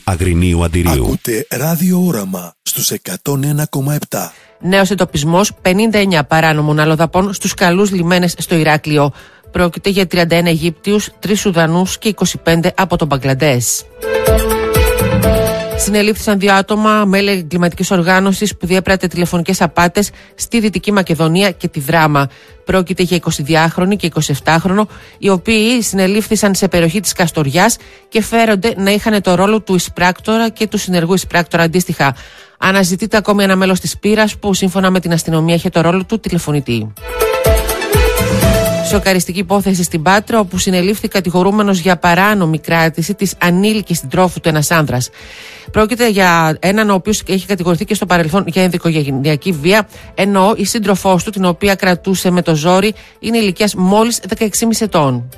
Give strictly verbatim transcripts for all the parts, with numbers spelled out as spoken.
Αγρινίου Αντιρίου. Ακούτε Ράδιο Όραμα στους εκατόν ένα κόμμα επτά. Νέος εντοπισμός πενήντα εννέα παράνομων αλλοδαπών στους καλούς λιμένες στο Ηράκλειο. Πρόκειται για τριάντα ένα Αιγύπτιους, τρεις Σουδανούς και είκοσι πέντε από τον Μπαγκλαντές. Συνελήφθησαν δύο άτομα, μέλη εγκληματικής οργάνωσης που διέπρατε τηλεφωνικές απάτες στη Δυτική Μακεδονία και τη Δράμα. Πρόκειται για εικοσιδυάχρονο και εικοσιεπτάχρονο, οι οποίοι συνελήφθησαν σε περιοχή της Καστοριάς και φέρονται να είχαν το ρόλο του εισπράκτορα και του συνεργού εισπράκτορα αντίστοιχα. Αναζητείται ακόμη ένα μέλος της πύρας που σύμφωνα με την αστυνομία είχε το ρόλο του τηλεφωνητή. Σοκαριστική υπόθεση στην Πάτρα, όπου συνελήφθη κατηγορούμενος για παράνομη κράτηση της ανήλικης συντρόφου του ένας άνδρας. Πρόκειται για έναν ο οποίος έχει κατηγορηθεί και στο παρελθόν για ενδοοικογενειακή βία, ενώ η σύντροφός του, την οποία κρατούσε με το ζόρι, είναι ηλικίας μόλις δεκαέξι κόμμα πέντε ετών.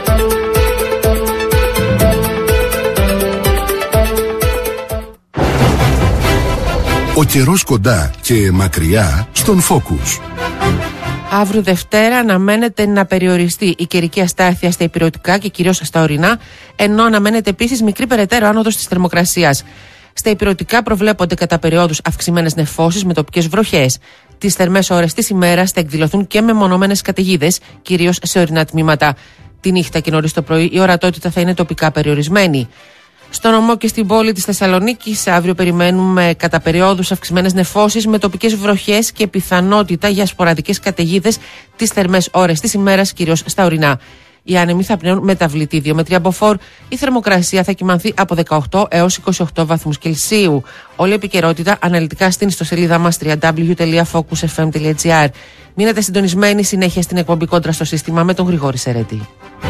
Ο καιρός κοντά και μακριά στον Focus. Αύριο Δευτέρα αναμένεται να περιοριστεί η καιρική αστάθεια στα ηπειρωτικά και κυρίως στα ορεινά, ενώ αναμένεται επίσης μικρή περαιτέρω άνοδος της θερμοκρασίας. Στα ηπειρωτικά προβλέπονται κατά περιόδους αυξημένες νεφώσεις με τοπικές βροχές. Τις θερμές ώρες της ημέρας θα εκδηλωθούν και μεμονωμένες καταιγίδες, κυρίως σε ορεινά τμήματα. Τη νύχτα και νωρίς το πρωί η ορατότητα θα είναι τοπικά περιορισμένη. Στο νομό και στην πόλη της Θεσσαλονίκης αύριο περιμένουμε κατά περιόδους αυξημένες νεφώσεις με τοπικές βροχές και πιθανότητα για σποραδικές καταιγίδες τις θερμές ώρες της ημέρας, κυρίως στα ορεινά. Οι άνεμοι θα πνέουν μεταβλητή δύο με τρία μποφόρ. Η θερμοκρασία θα κυμανθεί από δεκαοκτώ έως είκοσι οκτώ βαθμούς Κελσίου. Όλη η επικαιρότητα αναλυτικά στην ιστοσελίδα μας double-u double-u double-u τελεία focus f m τελεία g r. Μείνετε συντονισμένοι συνέχεια στην εκπομπή Κόντρα στο Σύστημα με τον Γρηγόρη Σερέτη.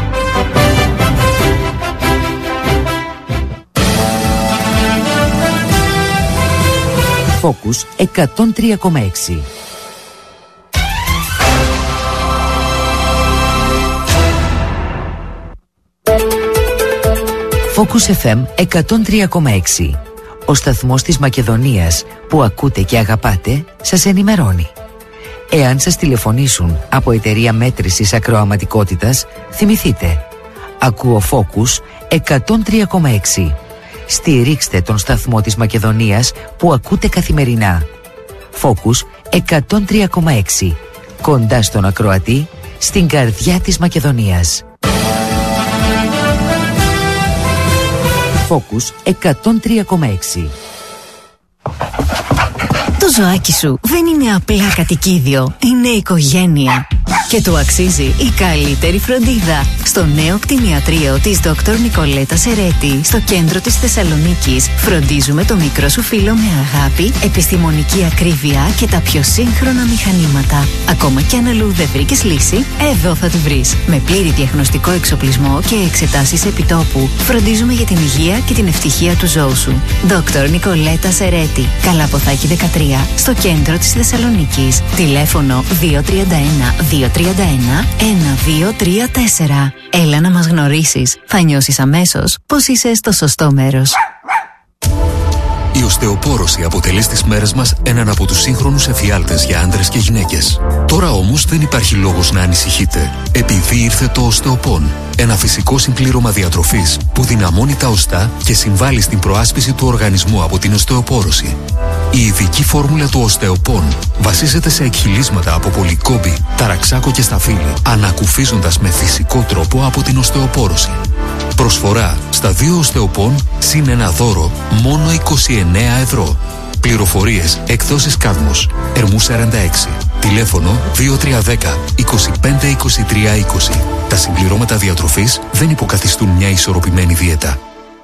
Focus εκατόν τρία κόμμα έξι. Focus εφ εμ εκατόν τρία κόμμα έξι. Ο σταθμός της Μακεδονίας που ακούτε και αγαπάτε σας ενημερώνει. Εάν σας τηλεφωνήσουν από εταιρεία μέτρησης ακροαματικότητας, θυμηθείτε. Ακούω Focus εκατόν τρία κόμμα έξι. Στηρίξτε τον σταθμό της Μακεδονίας που ακούτε καθημερινά. Focus εκατόν τρία κόμμα έξι. Κοντά στον ακροατή, στην καρδιά της Μακεδονίας. Focus εκατόν τρία κόμμα έξι. Το ζωάκι σου δεν είναι απλά κατοικίδιο, είναι οικογένεια. Και του αξίζει η καλύτερη φροντίδα. Στο νέο κτηνιατρίο της Δόκτωρ Νικολέτα Σερέτη, στο κέντρο της Θεσσαλονίκης, φροντίζουμε το μικρό σου φίλο με αγάπη, επιστημονική ακρίβεια και τα πιο σύγχρονα μηχανήματα. Ακόμα κι αν αλλού δεν βρήκες λύση, εδώ θα τη βρεις. Με πλήρη διαγνωστικό εξοπλισμό και εξετάσεις επιτόπου, φροντίζουμε για την υγεία και την ευτυχία του ζώου σου. Δόκτωρ Νικολέτα Σερέτη, Καλαποθάκη δεκατρία, στο κέντρο της Θεσσαλονίκης. Τηλέφωνο δύο τρία ένα δύο τρία ένα ένα δύο τρία τέσσερα. Έλα να μας γνωρίσεις. Θα νιώσεις αμέσως πως είσαι στο σωστό μέρος. Η οστεοπόρωση αποτελεί στις μέρες μας έναν από τους σύγχρονους εφιάλτες για άντρες και γυναίκες. Τώρα όμως δεν υπάρχει λόγος να ανησυχείτε, επειδή ήρθε το οστεοπόν. Ένα φυσικό συμπλήρωμα διατροφής που δυναμώνει τα οστά και συμβάλλει στην προάσπιση του οργανισμού από την οστεοπόρωση. Η ειδική φόρμουλα του οστεοπόν βασίζεται σε εκχυλίσματα από πολυκόμπη, ταραξάκο και σταφύλι, ανακουφίζοντας με φυσικό τρόπο από την οστεοπόρωση. Προσφορά στα δύο οστεοπόν συν ένα δώρο μόνο είκοσι εννέα ευρώ. Πληροφορίες εκδόσεις Κάδμος, Ερμού σαράντα έξι. Τηλέφωνο δύο τρία ένα μηδέν είκοσι πέντε είκοσι τρία είκοσι. Τα συμπληρώματα διατροφής δεν υποκαθιστούν μια ισορροπημένη δίαιτα.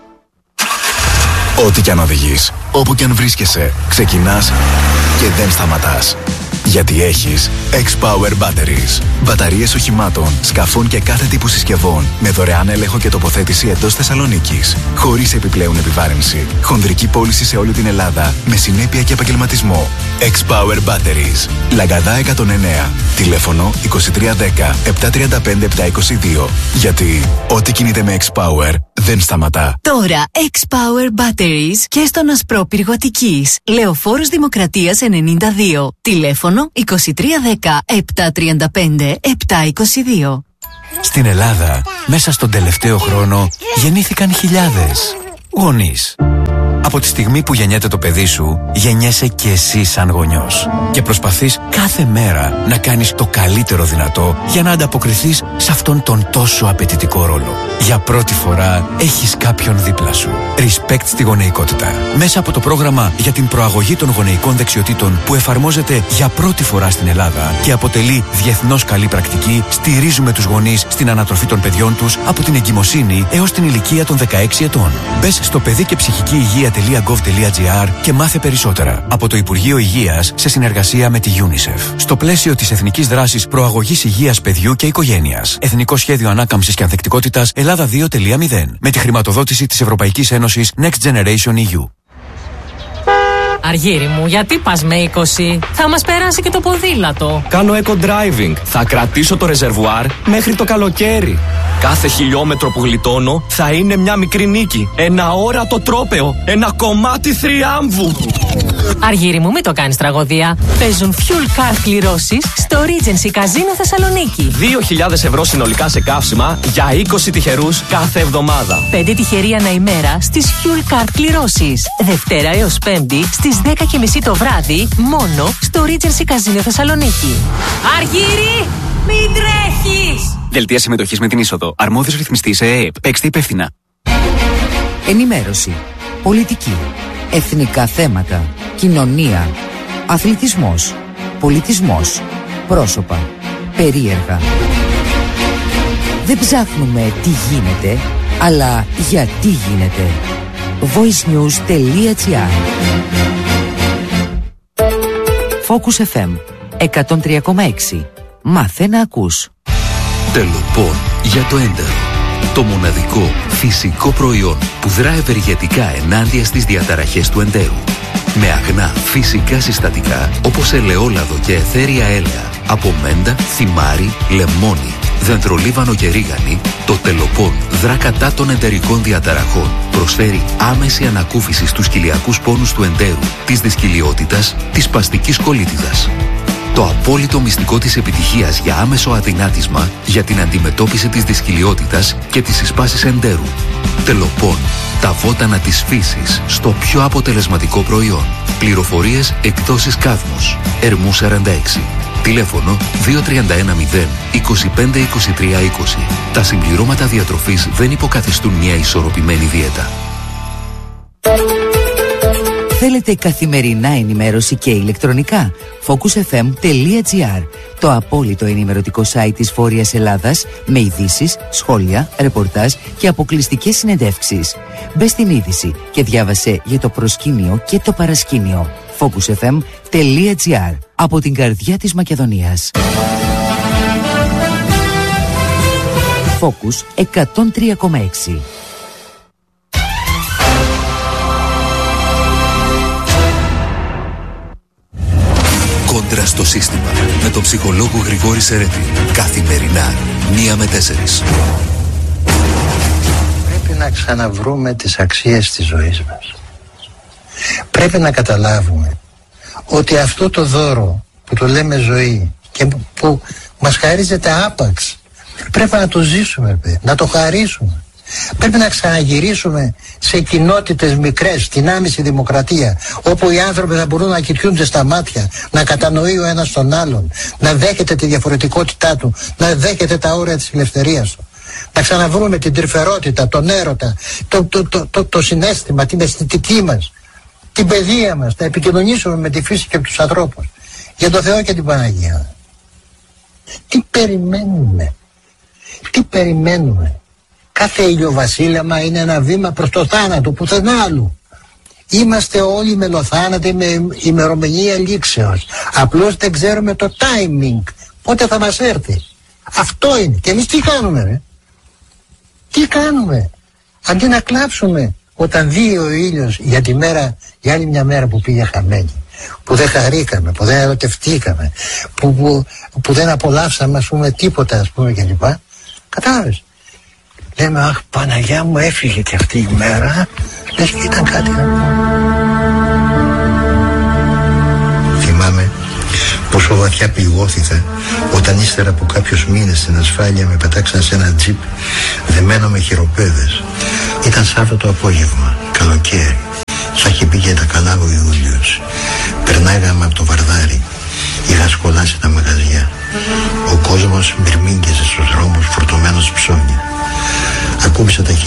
Ό,τι κι αν οδηγείς, όπου κι αν βρίσκεσαι, ξεκινάς και δεν σταματάς. Γιατί έχεις X-Power Batteries. Μπαταρίες οχημάτων, σκαφών και κάθε τύπου συσκευών με δωρεάν έλεγχο και τοποθέτηση εντός Θεσσαλονίκης. Χωρίς επιπλέον επιβάρυνση. Χονδρική πώληση σε όλη την Ελλάδα με συνέπεια και επαγγελματισμό. X-Power Batteries. Λαγκαδά εκατόν εννέα. Τηλέφωνο είκοσι τρία δέκα επτακόσια τριάντα πέντε επτακόσια είκοσι δύο. Γιατί ό,τι κινείται με X-Power δεν σταματά. Τώρα X-Power Batteries και στον Ασπρόπυργο Αττικής. Λεωφόρος Δημοκρατίας ενενήντα δύο. Τηλέφωνο είκοσι τρία δέκα επτακόσια τριάντα πέντε επτακόσια είκοσι δύο. Στην Ελλάδα, μέσα στον τελευταίο χρόνο, γεννήθηκαν χιλιάδες γονείς. Από τη στιγμή που γεννιέται το παιδί σου, γεννιέσαι και εσύ σαν γονιός. Και προσπαθείς κάθε μέρα να κάνεις το καλύτερο δυνατό για να ανταποκριθείς σε αυτόν τον τόσο απαιτητικό ρόλο. Για πρώτη φορά έχεις κάποιον δίπλα σου. Respect στη γονεϊκότητα. Μέσα από το πρόγραμμα για την προαγωγή των γονεϊκών δεξιοτήτων που εφαρμόζεται για πρώτη φορά στην Ελλάδα και αποτελεί διεθνώς καλή πρακτική, στηρίζουμε τους γονείς στην ανατροφή των παιδιών τους από την εγκυμοσύνη έως την ηλικία των δεκαέξι ετών. Μπες στο παιδί και ψυχική υγεία τελεία γκοβ τελεία τζι άρ και μάθε περισσότερα. Από το Υπουργείο Υγείας σε συνεργασία με τη UNICEF. Στο πλαίσιο της Εθνικής Δράσης Προαγωγής Υγείας Παιδιού και Οικογένειας. Εθνικό Σχέδιο Ανάκαμψης και Ανθεκτικότητας Ελλάδα δύο τελεία μηδέν. Με τη χρηματοδότηση της Ευρωπαϊκής Ένωσης Next Generation ι γιου. Αργύρι μου, γιατί πας με είκοσι? Θα μας περάσει και το ποδήλατο. Κάνω eco-driving. Θα κρατήσω το ρεζερβουάρ μέχρι το καλοκαίρι. Κάθε χιλιόμετρο που γλιτώνω θα είναι μια μικρή νίκη. Ένα όρατο τρόπαιο. Ένα κομμάτι θριάμβου. Αργύρι μου, μην το κάνεις τραγωδία. Παίζουν fuel card κληρώσεις στο Regency Casino Θεσσαλονίκη. δύο χιλιάδες ευρώ συνολικά σε καύσιμα για είκοσι τυχερούς κάθε εβδομάδα. πέντε τυχεροί ανά ημέρα στις fuel card κληρώσεις. Δευτέρα έως Πέμπτη στις δέκα και μισή το βράδυ μόνο στο Regency Casino Θεσσαλονίκη. Αργύρι, μην τρέχεις! Δελτία συμμετοχής με την είσοδο. Αρμόδιος ρυθμιστής ΕΕΠ. Παίξτε υπεύθυνα. Ενημέρωση. Πολιτική. Εθνικά θέματα. Κοινωνία. Αθλητισμός. Πολιτισμός. Πρόσωπα. Περίεργα. Δεν ψάχνουμε τι γίνεται, αλλά γιατί γίνεται. voicenews τελεία gr. Focus εφ εμ εκατόν τρία κόμμα έξι. Μάθε να ακούς. Τελοπών για το έντερο. Το μοναδικό φυσικό προϊόν που δρά ευεργετικά ενάντια στις διαταραχές του εντέρου. Με αγνά φυσικά συστατικά όπως ελαιόλαδο και αιθέρια έλαια, από μέντα, θυμάρι, λεμόνι, δεντρολίβανο και ρίγανη, το Τελοπών δρά κατά των εντερικών διαταραχών. Προσφέρει άμεση ανακούφιση στους κοιλιακούς πόνους του εντέρου, της δυσκυλιότητας, της σπαστικής κολίτιδας. Το απόλυτο μυστικό της επιτυχίας για άμεσο αδυνάτισμα για την αντιμετώπιση της δυσκυλιότητας και της συσπάσης εντέρου. Τελοπών. Τα βότανα της φύσης στο πιο αποτελεσματικό προϊόν. Πληροφορίες εκδόσεις Κάδμος. Ερμού σαράντα έξι. Τηλέφωνο δύο τρία ένα μηδέν είκοσι πέντε είκοσι τρία είκοσι. Τα συμπληρώματα διατροφής δεν υποκαθιστούν μια ισορροπημένη δίαιτα. Θέλετε καθημερινά ενημέρωση και ηλεκτρονικά? focus εφ εμ τελεία gr. Το απόλυτο ενημερωτικό site της Βόρειας Ελλάδας με ειδήσεις, σχόλια, ρεπορτάζ και αποκλειστικές συνεντεύξεις. Μπες στην είδηση και διάβασε για το προσκήνιο και το παρασκήνιο. focus εφ εμ τελεία gr. Από την καρδιά της Μακεδονίας. Focus εκατόν τρία κόμμα έξι. Κόντρα στο σύστημα με τον ψυχολόγο Γρηγόρη Σερέτη. Καθημερινά, μία με τέσσερις. Πρέπει να ξαναβρούμε τις αξίες της ζωής μας. Πρέπει να καταλάβουμε ότι αυτό το δώρο που το λέμε ζωή και που μας χαρίζεται άπαξ, πρέπει να το ζήσουμε, να το χαρίσουμε. Πρέπει να ξαναγυρίσουμε σε κοινότητες μικρές, στην άμεση δημοκρατία, όπου οι άνθρωποι θα μπορούν να κοιτούνται στα μάτια, να κατανοεί ο ένας τον άλλον, να δέχεται τη διαφορετικότητά του, να δέχεται τα όρια της ελευθερίας του. Να ξαναβρούμε την τρυφερότητα, τον έρωτα, το, το, το, το, το συναίσθημα, την αισθητική μας, την παιδεία μας, να επικοινωνήσουμε με τη φύση και τους ανθρώπους. Για τον Θεό και την Παναγία. Τι περιμένουμε, τι περιμένουμε. Κάθε ηλιοβασίλεμα είναι ένα βήμα προς το θάνατο, πουθενά άλλου. Είμαστε όλοι μελοθάνατοι με ημερομηνία λήξεως. Απλώς δεν ξέρουμε το timing, πότε θα μας έρθει. Αυτό είναι. Και εμείς τι κάνουμε, ρε? Τι κάνουμε? Αντί να κλάψουμε όταν δει ο ήλιος για τη μέρα, για άλλη μια μέρα που πήγε χαμένη, που δεν χαρήκαμε, που δεν ερωτευτήκαμε, που, που, που δεν απολαύσαμε, ας πούμε, τίποτα, ας πούμε, κλπ. Κατάλαβες? Λέμε, αχ, Παναγιά μου, έφυγε και αυτή η μέρα. Λες και ήταν κάτι. Θυμάμαι πόσο βαθιά πληγώθηκα όταν ύστερα από κάποιους μήνες στην ασφάλεια με πετάξαν σε ένα τζιπ δεμένο με χειροπέδες. Ήταν Σάββατο απόγευμα, καλοκαίρι,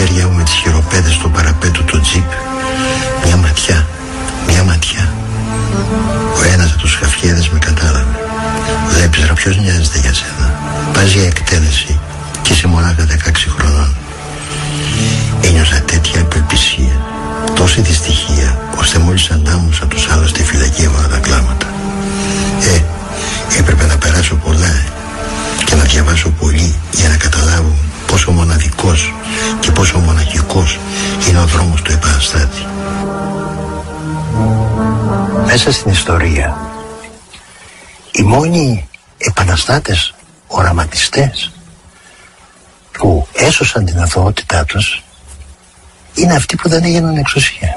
χέρια μου με τις χειροπέδες στο παραπέτου του τζιπ. Μια ματιά, μια ματιά. Ο ένας από τους χαφιέδες με κατάλαβε. Βλέπεις ρε, ποιος νοιάζεται για σένα. Πας για εκτέλεση και είσαι μονάχα δεκαέξι χρονών. Ένιωσα τέτοια απελπισία, τόση δυστυχία, ώστε μόλις αντάμωσα τους άλλους στη φυλακή έβαλα τα κλάματα. Ε, έπρεπε να περάσω πολλά ε, και να διαβάσω πολύ για να καταλάβω πόσο μοναδικός και πόσο μοναχικός είναι ο δρόμος του επαναστάτη. Μέσα στην ιστορία οι μόνοι επαναστάτες οραματιστές που έσωσαν την αθωότητά τους είναι αυτοί που δεν έγιναν εξουσία.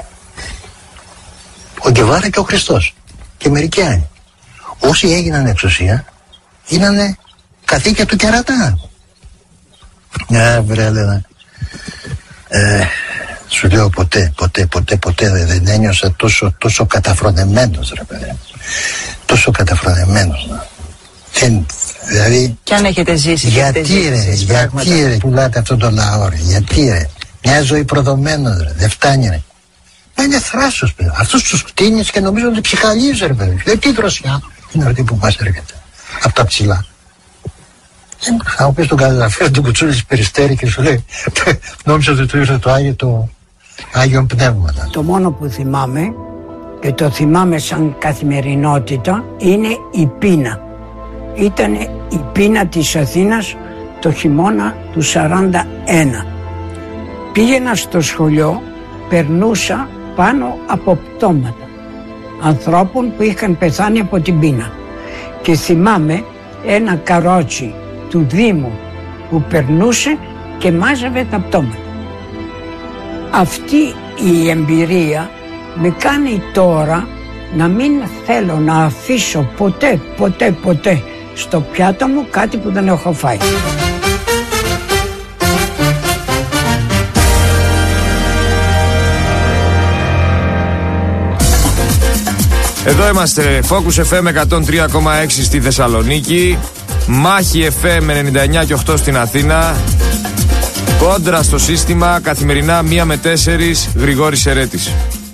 Ο Γκεβάρα και ο Χριστός και μερικοί άλλοι. Όσοι έγιναν εξουσία γίνανε καθήκια του κερατά. Ναι, βρε Έλενα, ε, σου λέω ποτέ, ποτέ, ποτέ, ποτέ δεν ένιωσα τόσο, τόσο καταφρονεμένος ρε παιδί. Τόσο καταφρονεμένος. Δεν, δηλαδή, κι αν έχετε ζήσει, γιατί έχετε ρε, ζήσει, γιατί ρε πουλάτε αυτόν τον λαό ρε, γιατί ρε, μια ζωή προδομένος ρε, δεν φτάνει ρε. Μα είναι θράσος παιδί, αυτούς τους κτίνεις και νομίζω ότι ψυχαλίζει ρε παιδί, δεν τι δροσιά είναι αυτή που μας έρχεται, από τα ψηλά. Θα μου πεις τον καταγραφέα του Κουτσούλης Περιστέρη και σου λέει, νόμιζα ότι του ήρθε το Άγιο, το Άγιο Πνεύμα. Το μόνο που θυμάμαι και το θυμάμαι σαν καθημερινότητα είναι η πείνα. Ήταν η πείνα της Αθήνας το χειμώνα του σαράντα ένα. Πήγαινα στο σχολείο, περνούσα πάνω από πτώματα ανθρώπων που είχαν πεθάνει από την πείνα. Και θυμάμαι ένα καρότσι του Δήμου που περνούσε και μάζευε τα πτώματα. Αυτή η εμπειρία με κάνει τώρα να μην θέλω να αφήσω ποτέ, ποτέ, ποτέ στο πιάτο μου κάτι που δεν έχω φάει. Εδώ είμαστε, Focus εφ εμ εκατόν τρία κόμμα έξι στη Θεσσαλονίκη, Μάχη εφ εμ ενενήντα εννιά και οκτώ στην Αθήνα, Κόντρα στο σύστημα, καθημερινά μία με τέσσερις, Γρηγόρης Ερέτης.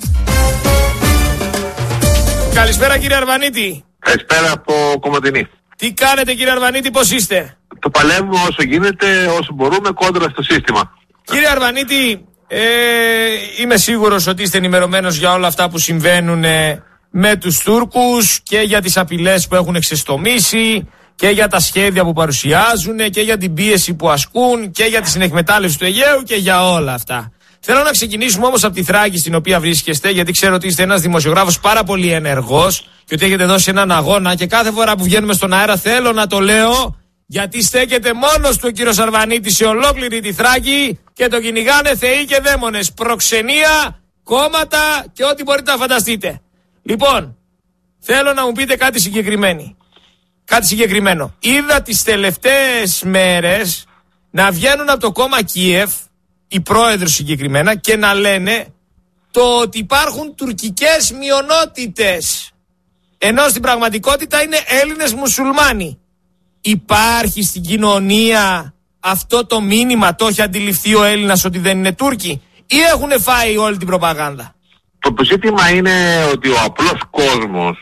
Καλησπέρα κύριε Αρβανίτη. Καλησπέρα από Κομωτινή. Τι κάνετε κύριε Αρβανίτη, πώς είστε? Το παλεύουμε όσο γίνεται, όσο μπορούμε, κόντρα στο σύστημα. Κύριε Αρβανίτη, ε, είμαι σίγουρος ότι είστε ενημερωμένος για όλα αυτά που συμβαίνουν με τους Τούρκους και για τις απειλές που έχουν εξεστομίσει και για τα σχέδια που παρουσιάζουν και για την πίεση που ασκούν και για τη συνεκμετάλλευση του Αιγαίου και για όλα αυτά. Θέλω να ξεκινήσουμε όμως από τη Θράκη στην οποία βρίσκεστε, γιατί ξέρω ότι είστε ένας δημοσιογράφος πάρα πολύ ενεργός και ότι έχετε δώσει έναν αγώνα και κάθε φορά που βγαίνουμε στον αέρα θέλω να το λέω, γιατί στέκεται μόνος του ο κύριος Αρβανίτης σε ολόκληρη τη Θράκη και το κυνηγάνε θεοί και δαίμονες, προξενία, κόμματα και ό,τι μπορείτε να φανταστείτε. Λοιπόν, θέλω να μου πείτε κάτι συγκεκριμένο. Κάτι συγκεκριμένο. Είδα τις τελευταίες μέρες να βγαίνουν από το κόμμα Κίεφ, οι πρόεδροι συγκεκριμένα, και να λένε το ότι υπάρχουν τουρκικές μειονότητες. Ενώ στην πραγματικότητα είναι Έλληνες μουσουλμάνοι. Υπάρχει στην κοινωνία αυτό το μήνυμα, το έχει αντιληφθεί ο Έλληνας ότι δεν είναι Τούρκοι, ή έχουν φάει όλη την προπαγάνδα? Το ζήτημα είναι ότι ο απλός κόσμος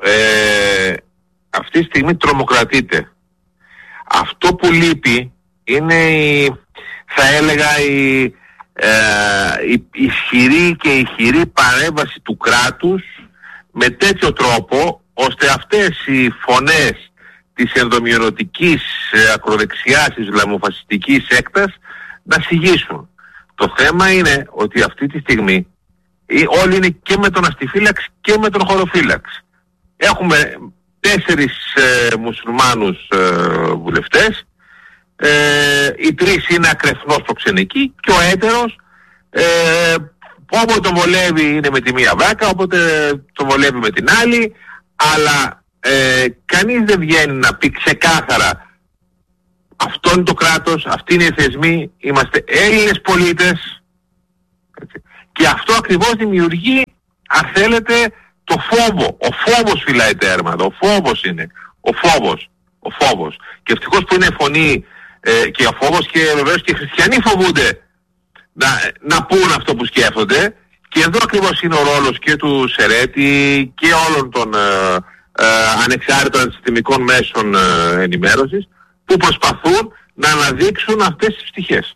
ε, αυτή τη στιγμή τρομοκρατείται. Αυτό που λείπει είναι η, θα έλεγα η, ε, η ισχυρή και ισχυρή παρέμβαση του κράτους με τέτοιο τρόπο ώστε αυτές οι φωνές της ενδομειονοτικής ε, ακροδεξιάς ισλαμοφασιστικής έκτας να συγγύσουν. Το θέμα είναι ότι αυτή τη στιγμή όλοι είναι και με τον αστιφύλαξ και με τον χωροφύλαξ. Έχουμε τέσσερις ε, μουσουλμάνους ε, βουλευτές, ε, οι τρεις είναι ακρεφνώς προξενικοί και ο έτερος ε, όποτε τον βολεύει είναι με τη μία βράκα, όποτε τον βολεύει με την άλλη, αλλά ε, κανείς δεν βγαίνει να πει ξεκάθαρα αυτό είναι το κράτος, αυτοί είναι οι θεσμοί, είμαστε Έλληνες πολίτες. Και αυτό ακριβώς δημιουργεί, αν θέλετε, το φόβο. Ο φόβος φυλάει τέρμα. Ο φόβος είναι. Ο φόβος. Ο φόβος. Και ευτυχώς που είναι φωνή ε, και ο φόβος, και βεβαίως και οι χριστιανοί φοβούνται να, να πούν αυτό που σκέφτονται. Και εδώ ακριβώς είναι ο ρόλος και του Σερέτη και όλων των ε, ε, ανεξάρτητων αντισυστημικών μέσων ε, ενημέρωσης που προσπαθούν να αναδείξουν αυτές τις πτυχές.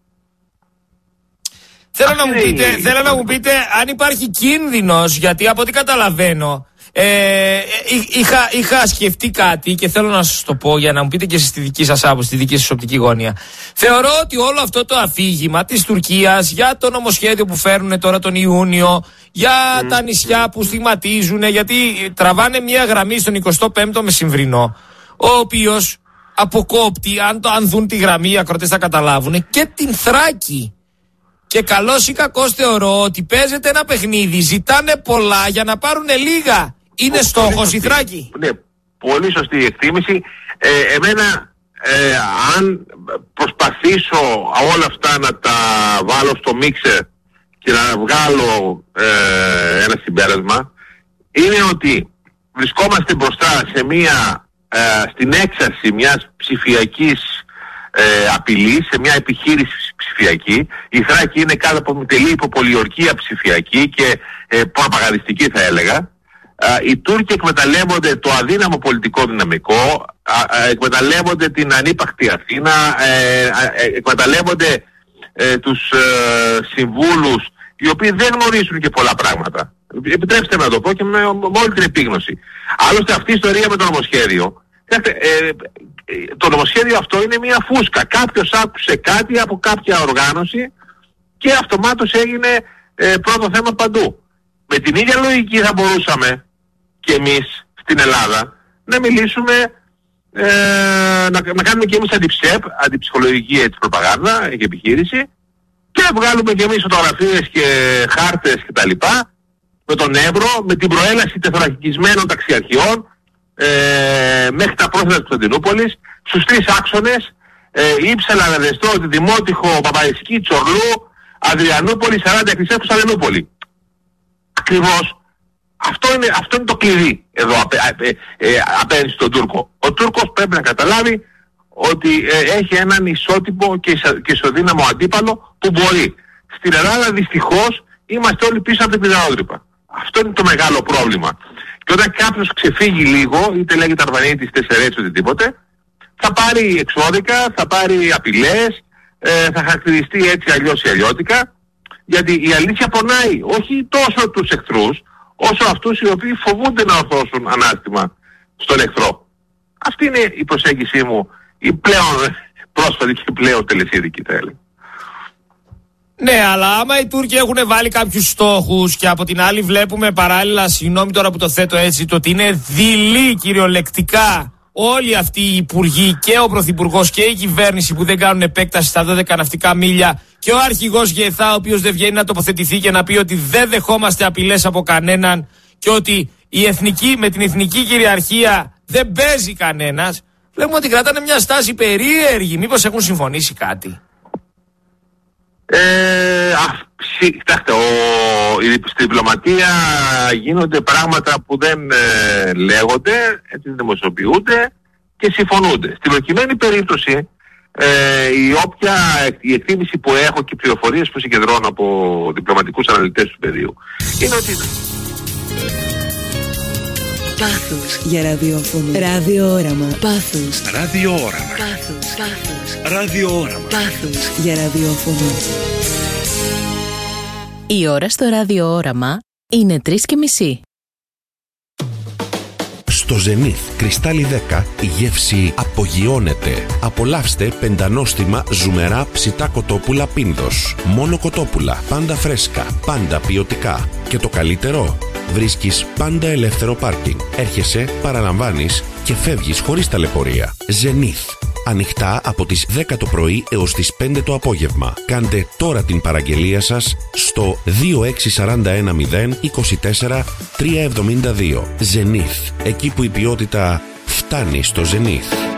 Θέλω να, μου πείτε, θέλω να μου πείτε αν υπάρχει κίνδυνος, γιατί από ό,τι καταλαβαίνω ε, είχα, είχα σκεφτεί κάτι και θέλω να σας το πω για να μου πείτε και εσείς τη δική σας άποψη, τη δική σας οπτική γωνία. Θεωρώ ότι όλο αυτό το αφήγημα της Τουρκίας για το νομοσχέδιο που φέρνουν τώρα τον Ιούνιο, για mm. τα νησιά που στιγματίζουν, γιατί τραβάνε μια γραμμή στον εικοστό πέμπτο μεσημβρινό, ο οποίος αποκόπτει, αν, το, αν δουν τη γραμμή οι ακροτές θα καταλάβουν, και την Θράκη. Και καλώς ή κακώς θεωρώ ότι παίζεται ένα παιχνίδι, ζητάνε πολλά για να πάρουν λίγα. Είναι ο, στόχος η Θράκη. Ναι, πολύ σωστή η εκτίμηση. Ε, εμένα, ε, αν προσπαθήσω όλα αυτά να τα βάλω στο μίξερ και να βγάλω ε, ένα συμπέρασμα, είναι ότι βρισκόμαστε μπροστά σε μια, ε, στην έξαρση μιας ψηφιακής Ε, απειλή, σε μια επιχείρηση ψηφιακή. Η Θράκη είναι κάτω από τελή υποπολιορκία ψηφιακή και ε, προπαγανδιστική θα έλεγα. Ε, οι Τούρκοι εκμεταλλεύονται το αδύναμο πολιτικό δυναμικό, ε, ε, εκμεταλλεύονται την ανύπαρκτη Αθήνα, ε, ε, εκμεταλλεύονται ε, τους ε, συμβούλους οι οποίοι δεν γνωρίζουν και πολλά πράγματα. Επιτρέψτε να το πω και με, με όλη την επίγνωση. Άλλωστε αυτή η ιστορία με το νομοσχέδιο, ε, το νομοσχέδιο αυτό είναι μια φούσκα. Κάποιος άκουσε κάτι από κάποια οργάνωση και αυτομάτως έγινε ε, πρώτο θέμα παντού. Με την ίδια λογική θα μπορούσαμε και εμείς στην Ελλάδα να μιλήσουμε, ε, να, να κάνουμε και εμείς αντιψέπ, αντιψυχολογική έτσι, προπαγάνδα και επιχείρηση, και να βγάλουμε και εμείς φωτογραφίες και χάρτες κτλ. Με τον Εύρο, με την προέλαση τεθωρακισμένων ταξιαρχιών, Ε, μέχρι τα πρόθυρα της Κωνσταντινούπολης, στους τρεις άξονες, ε, Ήψαλα, Ραδεστό, Δημότυχο, Παπαϊσκή, Τσορλού, Αδριανούπολη, σαράντα εκκλησίες, Κωνσταντινούπολη. Ακριβώς αυτό είναι, αυτό είναι το κλειδί εδώ απέ, ε, ε, απέναντι στον Τούρκο. Ο Τούρκος πρέπει να καταλάβει ότι ε, έχει έναν ισότιμο και, και ισοδύναμο αντίπαλο που μπορεί. Στην Ελλάδα δυστυχώς είμαστε όλοι πίσω από την πιδαόδρυπα. Αυτό είναι το μεγάλο πρόβλημα. Και όταν κάποιος ξεφύγει λίγο, είτε λέγεται Αρβανίτης, Τεσσερέτης, οτιδήποτε, θα πάρει εξώδικα, θα πάρει απειλές, ε, θα χαρακτηριστεί έτσι αλλιώς ή αλλιώτικα, γιατί η αλήθεια πονάει όχι τόσο τους εχθρούς, όσο αυτούς οι οποίοι φοβούνται να ορθώσουν ανάστημα στον εχθρό. Αυτή είναι η προσέγγιση μου, η πλέον πρόσφατη και πλέον τελεσίδικη θα έλεγα. Ναι, αλλά άμα οι Τούρκοι έχουν βάλει κάποιους στόχους και από την άλλη βλέπουμε παράλληλα, συγγνώμη τώρα που το θέτω έτσι, το ότι είναι δειλοί κυριολεκτικά όλοι αυτοί οι υπουργοί και ο πρωθυπουργός και η κυβέρνηση που δεν κάνουν επέκταση στα δώδεκα ναυτικά μίλια, και ο αρχηγός Γεθά ο οποίος δεν βγαίνει να τοποθετηθεί και να πει ότι δεν δεχόμαστε απειλές από κανέναν και ότι η εθνική, με την εθνική κυριαρχία δεν παίζει κανένας, βλέπουμε ότι κρατάνε μια στάση περίεργη. Μήπως έχουν συμφωνήσει κάτι? Ε, κοιτάξτε, στην διπλωματία γίνονται πράγματα που δεν ε, λέγονται, έτσι δεν δημοσιοποιούνται και συμφωνούνται. Στην προκειμένη περίπτωση, ε, η όποια η εκτίμηση που έχω και οι πληροφορίες που συγκεντρώνω από διπλωματικούς αναλυτές του πεδίου είναι ότι... Πάθος για ραδιόφωνο. Ραδιόραμα. Πάθος. Ραδιόραμα. Πάθος. Πάθος. Ραδιόραμα. Πάθος για ραδιόφωνο. Η ώρα στο ραδιόραμα είναι τρεις και μισή. Στο Zenith Κρυστάλλι δέκα η γεύση απογειώνεται. Απολαύστε πεντανόστιμα ζουμερά ψητά κοτόπουλα Πίνδος. Μόνο κοτόπουλα, πάντα φρέσκα, πάντα ποιοτικά. Και το καλύτερο, βρίσκεις πάντα ελεύθερο πάρκινγκ. Έρχεσαι, παραλαμβάνεις και φεύγεις χωρίς ταλαιπωρία. Zenith. Ανοιχτά από τις δέκα το πρωί έως τις πέντε το απόγευμα. Κάντε τώρα την παραγγελία σας στο δύο έξι τέσσερα ένα μηδέν είκοσι τέσσερα τριακόσια εβδομήντα δύο. Zenith. Εκεί που η ποιότητα φτάνει στο Zenith.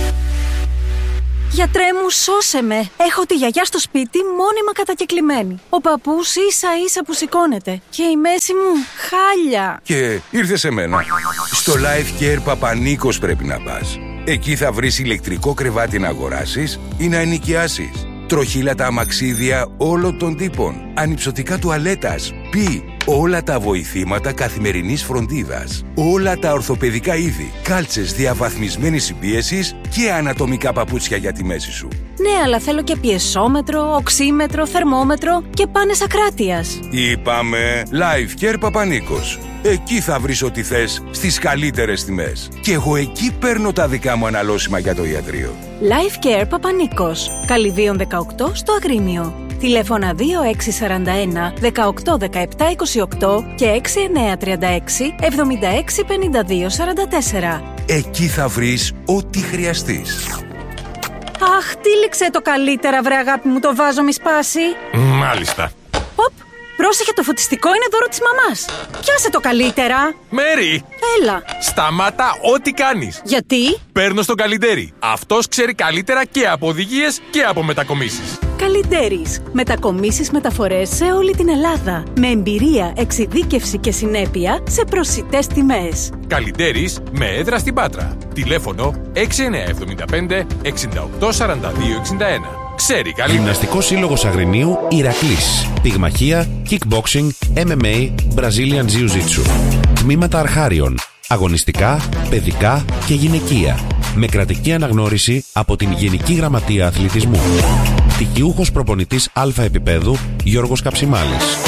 Γιατρέ μου, σώσε με. Έχω τη γιαγιά στο σπίτι μόνιμα κατακεκλημένη. Ο παππούς ίσα ίσα που σηκώνεται. Και η μέση μου χάλια. Και ήρθε σε μένα. Στο Life Care Παπανίκος πρέπει να πας. Εκεί θα βρεις ηλεκτρικό κρεβάτι να αγοράσεις ή να ενοικιάσεις. τροχύλατα αμαξίδια όλων των τύπων, ανυψωτικά τουαλέτας, πι, όλα τα βοηθήματα καθημερινής φροντίδας, όλα τα ορθοπαιδικά είδη, κάλτσες διαβαθμισμένης συμπίεσης και ανατομικά παπούτσια για τη μέση σου. Ναι, αλλά θέλω και πιεσόμετρο, οξύμετρο, θερμόμετρο και πάνες ακράτειας. Είπαμε Life Care Παπανίκος. Εκεί θα βρεις ό,τι θες στις καλύτερες τιμές. Και εγώ εκεί παίρνω τα δικά μου αναλώσιμα για το ιατρείο. Life Care Παπανίκος. Καλυβίων δεκαοκτώ στο Αγρίνιο. Τηλέφωνα δύο έξι τέσσερα ένα δεκαοκτώ δεκαεπτά είκοσι οκτώ και έξι εννιά τρία έξι εβδομήντα έξι πενήντα δύο σαράντα τέσσερα. Εκεί θα βρεις ό,τι χρειαστείς. Αχ, τύλιξε το καλύτερα, βρε αγάπη μου, το βάζο μη σπάσει. Μάλιστα. Οπ, πρόσεχε, το φωτιστικό είναι δώρο της μαμάς. Πιάσε το καλύτερα. Μέρι! Έλα. Σταμάτα ό,τι κάνεις. Γιατί? Παίρνω στον Καλυντέρι. Αυτός ξέρει καλύτερα και από οδηγίες και από μετακομίσεις. Καλυντέρις. Μετακομίσεις, μεταφορές σε όλη την Ελλάδα. Με εμπειρία, εξειδίκευση και συνέπεια σε προσιτές τιμές. Καλυντέρις με έδρα στην Πάτρα. Τηλέφωνο έξι εννιά εβδομήντα πέντε εξήντα οκτώ σαράντα δύο εξήντα ένα. Ξέρει καλύτερα. Γυμναστικός Σύλλογος Αγρινίου Ηρακλής. Πυγμαχία, kickboxing, εμ εμ έι, Brazilian Jiu-Jitsu. Τμήματα αρχάριων. Αγωνιστικά, παιδικά και γυναικεία. Με κρατική αναγνώριση από την Γενική Γραμματεία Αθλητισμού. Τυχιούχος προπονητής Α επίπεδου Γιώργος Καψιμάλης.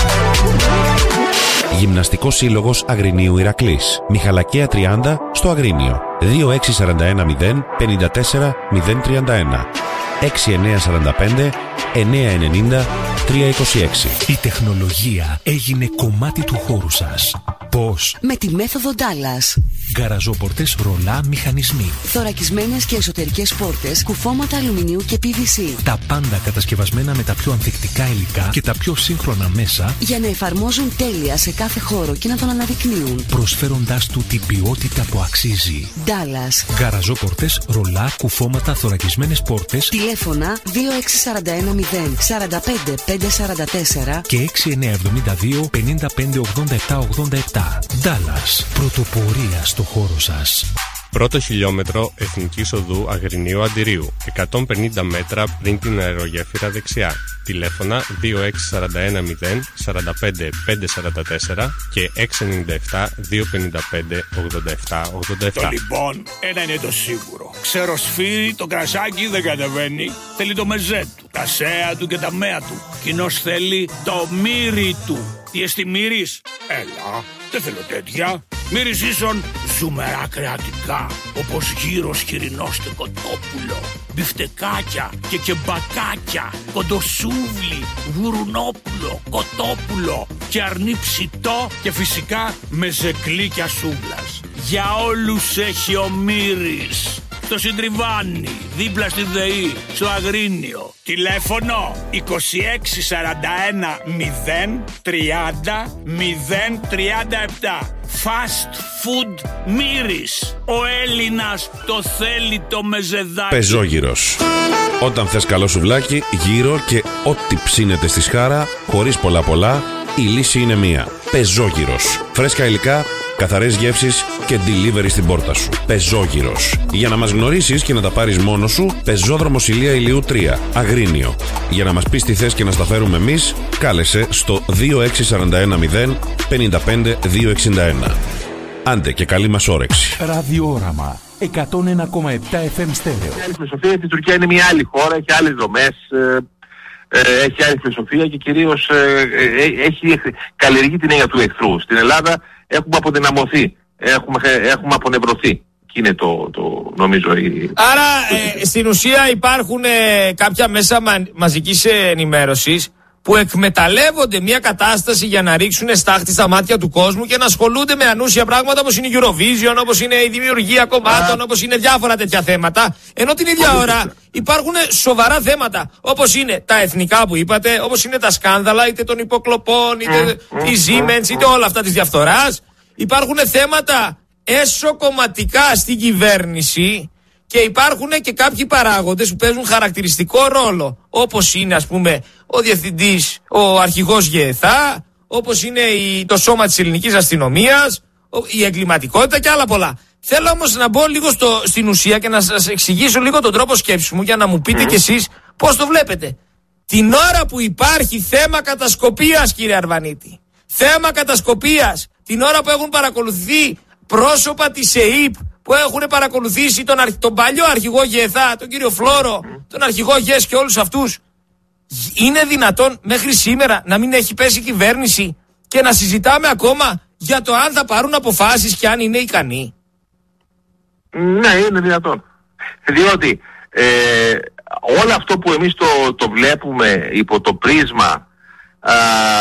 Γυμναστικός Σύλλογος Αγρινίου Ηρακλής. Μιχαλακαία τριάντα στο Αγρίνιο. δύο έξι τέσσερα ένα μηδέν πέντε τέσσερα μηδέν τρία ένα. έξι εννιά τέσσερα πέντε εννιά εννιά τρία είκοσι έξι. Η τεχνολογία έγινε κομμάτι του χώρου σας. Πώς? Με τη μέθοδο Dallas. Γκαραζόπορτες ρολά μηχανισμοί. Θωρακισμένες και εσωτερικές πόρτες, κουφώματα αλουμινίου και πι βι σι. Τα πάντα κατασκευασμένα με τα πιο ανθεκτικά υλικά και τα πιο σύγχρονα μέσα για να εφαρμόζουν τέλεια σε κάθε χώρο και να τον αναδεικνύουν, προσφέροντάς του την ποιότητα που αξίζει. Dallas. Γκαραζόπορτες, ρολά, κουφώματα, θωρακισμένες πόρτες. Τηλέφωνα δύο έξι τέσσερα ένα μηδέν τέσσερα πέντε πέντε τέσσερα τέσσερα και έξι εννιά εβδομήντα δύο πενήντα πέντε ογδόντα επτά ογδόντα επτά. Dallas. Πρωτοπορία στο χώρο σας. Πρώτο χιλιόμετρο Εθνικής Οδού Αγρινίου Αντιρίου, εκατόν πενήντα μέτρα πριν την αερογέφυρα δεξιά. Τηλέφωνα δύο έξι τέσσερα ένα μηδέν τέσσερα πέντε πέντε τέσσερα τέσσερα και έξι εννιά επτά δύο πέντε πέντε ογδόντα επτά ογδόντα επτά. Το λοιπόν, ένα είναι το σίγουρο. Ξεροσφύρι, το κρασάκι δεν κατεβαίνει. Θέλει το μεζέ του, τα σέα του και τα μέα του. Κοινώς θέλει το μύρι του. Τι εστί μύρις? Έλα, δεν θέλω τέτοια. Μύρις ίσον ζουμερά κρεατικά, όπως γύρος χοιρινός και κοτόπουλο, μπιφτεκάκια και κεμπακάκια, κοντοσούβλι, γουρουνόπουλο, κοτόπουλο και αρνί ψητό και φυσικά με ζεκλίκια σούβλας. Για όλους έχει ο Μύρης. Στο Συντριβάνι, δίπλα στη ΔΕΗ, στο Αγρίνιο. Τηλέφωνο είκοσι έξι σαράντα ένα μηδέν τριάντα μηδέν τριάντα επτά. Fast Food Μύρης. Ο Έλληνας το θέλει το μεζεδάκι. Πεζόγυρος. Όταν θες καλό σουβλάκι, γύρω και ό,τι ψήνεται στη σχάρα, χωρίς πολλά πολλά, η λύση είναι μία. Πεζόγυρος. Φρέσκα υλικά, καθαρές γεύσεις και delivery στην πόρτα σου. Πεζόγυρος. Για να μας γνωρίσεις και να τα πάρεις μόνος σου, Πεζόδρομος Ηλία Ηλιού τρία, Αγρίνιο. Για να μας πεις τι θες και να στα φέρουμε εμείς, κάλεσε στο δύο έξι τέσσερα ένα μηδέν πέντε πέντε δύο εξήντα ένα. Άντε και καλή μας όρεξη. Ραδιόραμα εκατόν ένα κόμμα επτά εφ εμ στέρεο. Η άλλη φιλοσοφία, η Τουρκία είναι μια άλλη χώρα, έχει άλλες δομές, ε, ε, έχει άλλη φιλοσοφία και κυρίως ε, ε, έχει καλλιεργεί την έννοια του εχθρού. Στην Ελλάδα έχουμε αποδυναμωθεί, έχουμε, έχουμε απονευρωθεί. Και είναι το, το νομίζω η... Άρα ε, στην ουσία υπάρχουν ε, κάποια μέσα μα, μαζικής ενημέρωσης που εκμεταλλεύονται μια κατάσταση για να ρίξουν στάχτη στα μάτια του κόσμου και να ασχολούνται με ανούσια πράγματα όπως είναι η Eurovision, όπως είναι η δημιουργία κομμάτων, όπως είναι διάφορα τέτοια θέματα. Ενώ την ίδια ώρα υπάρχουν σοβαρά θέματα όπως είναι τα εθνικά που είπατε, όπως είναι τα σκάνδαλα είτε των υποκλοπών, είτε η Siemens, είτε όλα αυτά της διαφθοράς. Υπάρχουν θέματα εσωκομματικά στην κυβέρνηση. Και υπάρχουν και κάποιοι παράγοντες που παίζουν χαρακτηριστικό ρόλο, όπως είναι ας πούμε ο διευθυντής, ο αρχηγός ΓΕΘΑ, όπως είναι η, το σώμα της ελληνικής αστυνομίας, η εγκληματικότητα και άλλα πολλά. Θέλω όμως να μπω λίγο στο, στην ουσία και να σας εξηγήσω λίγο τον τρόπο σκέψης μου για να μου πείτε κι εσείς Πώς το βλέπετε? Την ώρα που υπάρχει θέμα κατασκοπίας, κύριε Αρβανίτη, θέμα κατασκοπίας, την ώρα που έχουν παρακολουθεί πρόσωπα της ΕΥΠ, που έχουν παρακολουθήσει τον, αρχ... τον παλιό αρχηγό ΓΕΘΑ, τον κύριο Φλόρο, τον αρχηγό ΓΕΣ και όλους αυτούς, είναι δυνατόν μέχρι σήμερα να μην έχει πέσει η κυβέρνηση και να συζητάμε ακόμα για το αν θα πάρουν αποφάσεις και αν είναι ικανοί? Ναι, είναι δυνατόν. Διότι ε, όλο αυτό που εμείς το, το βλέπουμε υπό το πρίσμα α,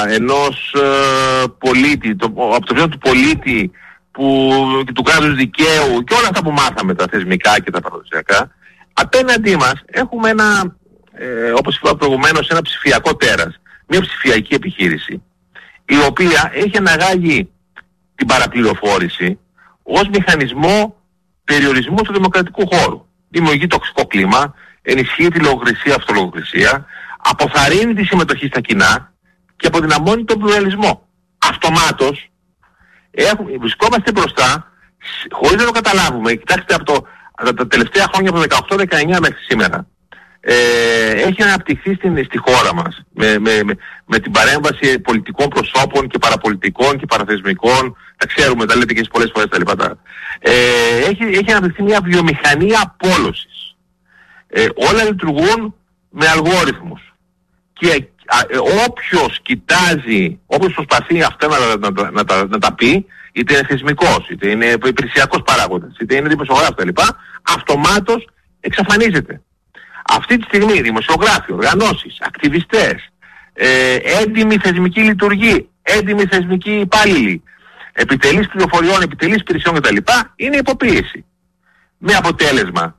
ενός ε, πολίτη, το, από το πρίσμα του πολίτη που, και του κράτους δικαίου και όλα αυτά που μάθαμε, τα θεσμικά και τα παραδοσιακά, απέναντί μας έχουμε ένα, ε, όπως είπα προηγουμένως, ένα ψηφιακό τέρας, μια ψηφιακή επιχείρηση, η οποία έχει αναγάγει την παραπληροφόρηση ως μηχανισμό περιορισμού του δημοκρατικού χώρου. Δημιουργεί τοξικό κλίμα, ενισχύει τη λογοκρισία, αυτολογοκρισία, αποθαρρύνει τη συμμετοχή στα κοινά και αποδυναμώνει τον πλουραλισμό. Αυτομάτως έχουμε, βρισκόμαστε μπροστά, χωρίς να το καταλάβουμε. Κοιτάξτε, από το, από τα τελευταία χρόνια, από το δεκαοκτώ δεκαεννιά μέχρι σήμερα, ε, έχει αναπτυχθεί στην, στη χώρα μας με, με, με, με την παρέμβαση πολιτικών προσώπων και παραπολιτικών και παραθεσμικών, τα ξέρουμε, τα λέτε και εσείς πολλές φορές τα λοιπά. Ε, έχει, έχει αναπτυχθεί μια βιομηχανία απόλωσης. Ε, όλα λειτουργούν με αλγόριθμους. Και α, ε, όποιος κοιτάζει, όποιος προσπαθεί αυτά να, να, να, να, να, να τα πει, είτε είναι θεσμικός, είτε είναι υπηρεσιακός παράγοντας, είτε είναι δημοσιογράφος κτλ., αυτομάτως εξαφανίζεται. Αυτή τη στιγμή δημοσιογράφοι, οργανώσεις, ακτιβιστές, ε, έντιμοι θεσμικοί λειτουργοί, έντιμοι θεσμικοί υπάλληλοι, επιτελείς πληροφοριών, επιτελείς υπηρεσιών κτλ. Είναι υποποίηση. Με αποτέλεσμα,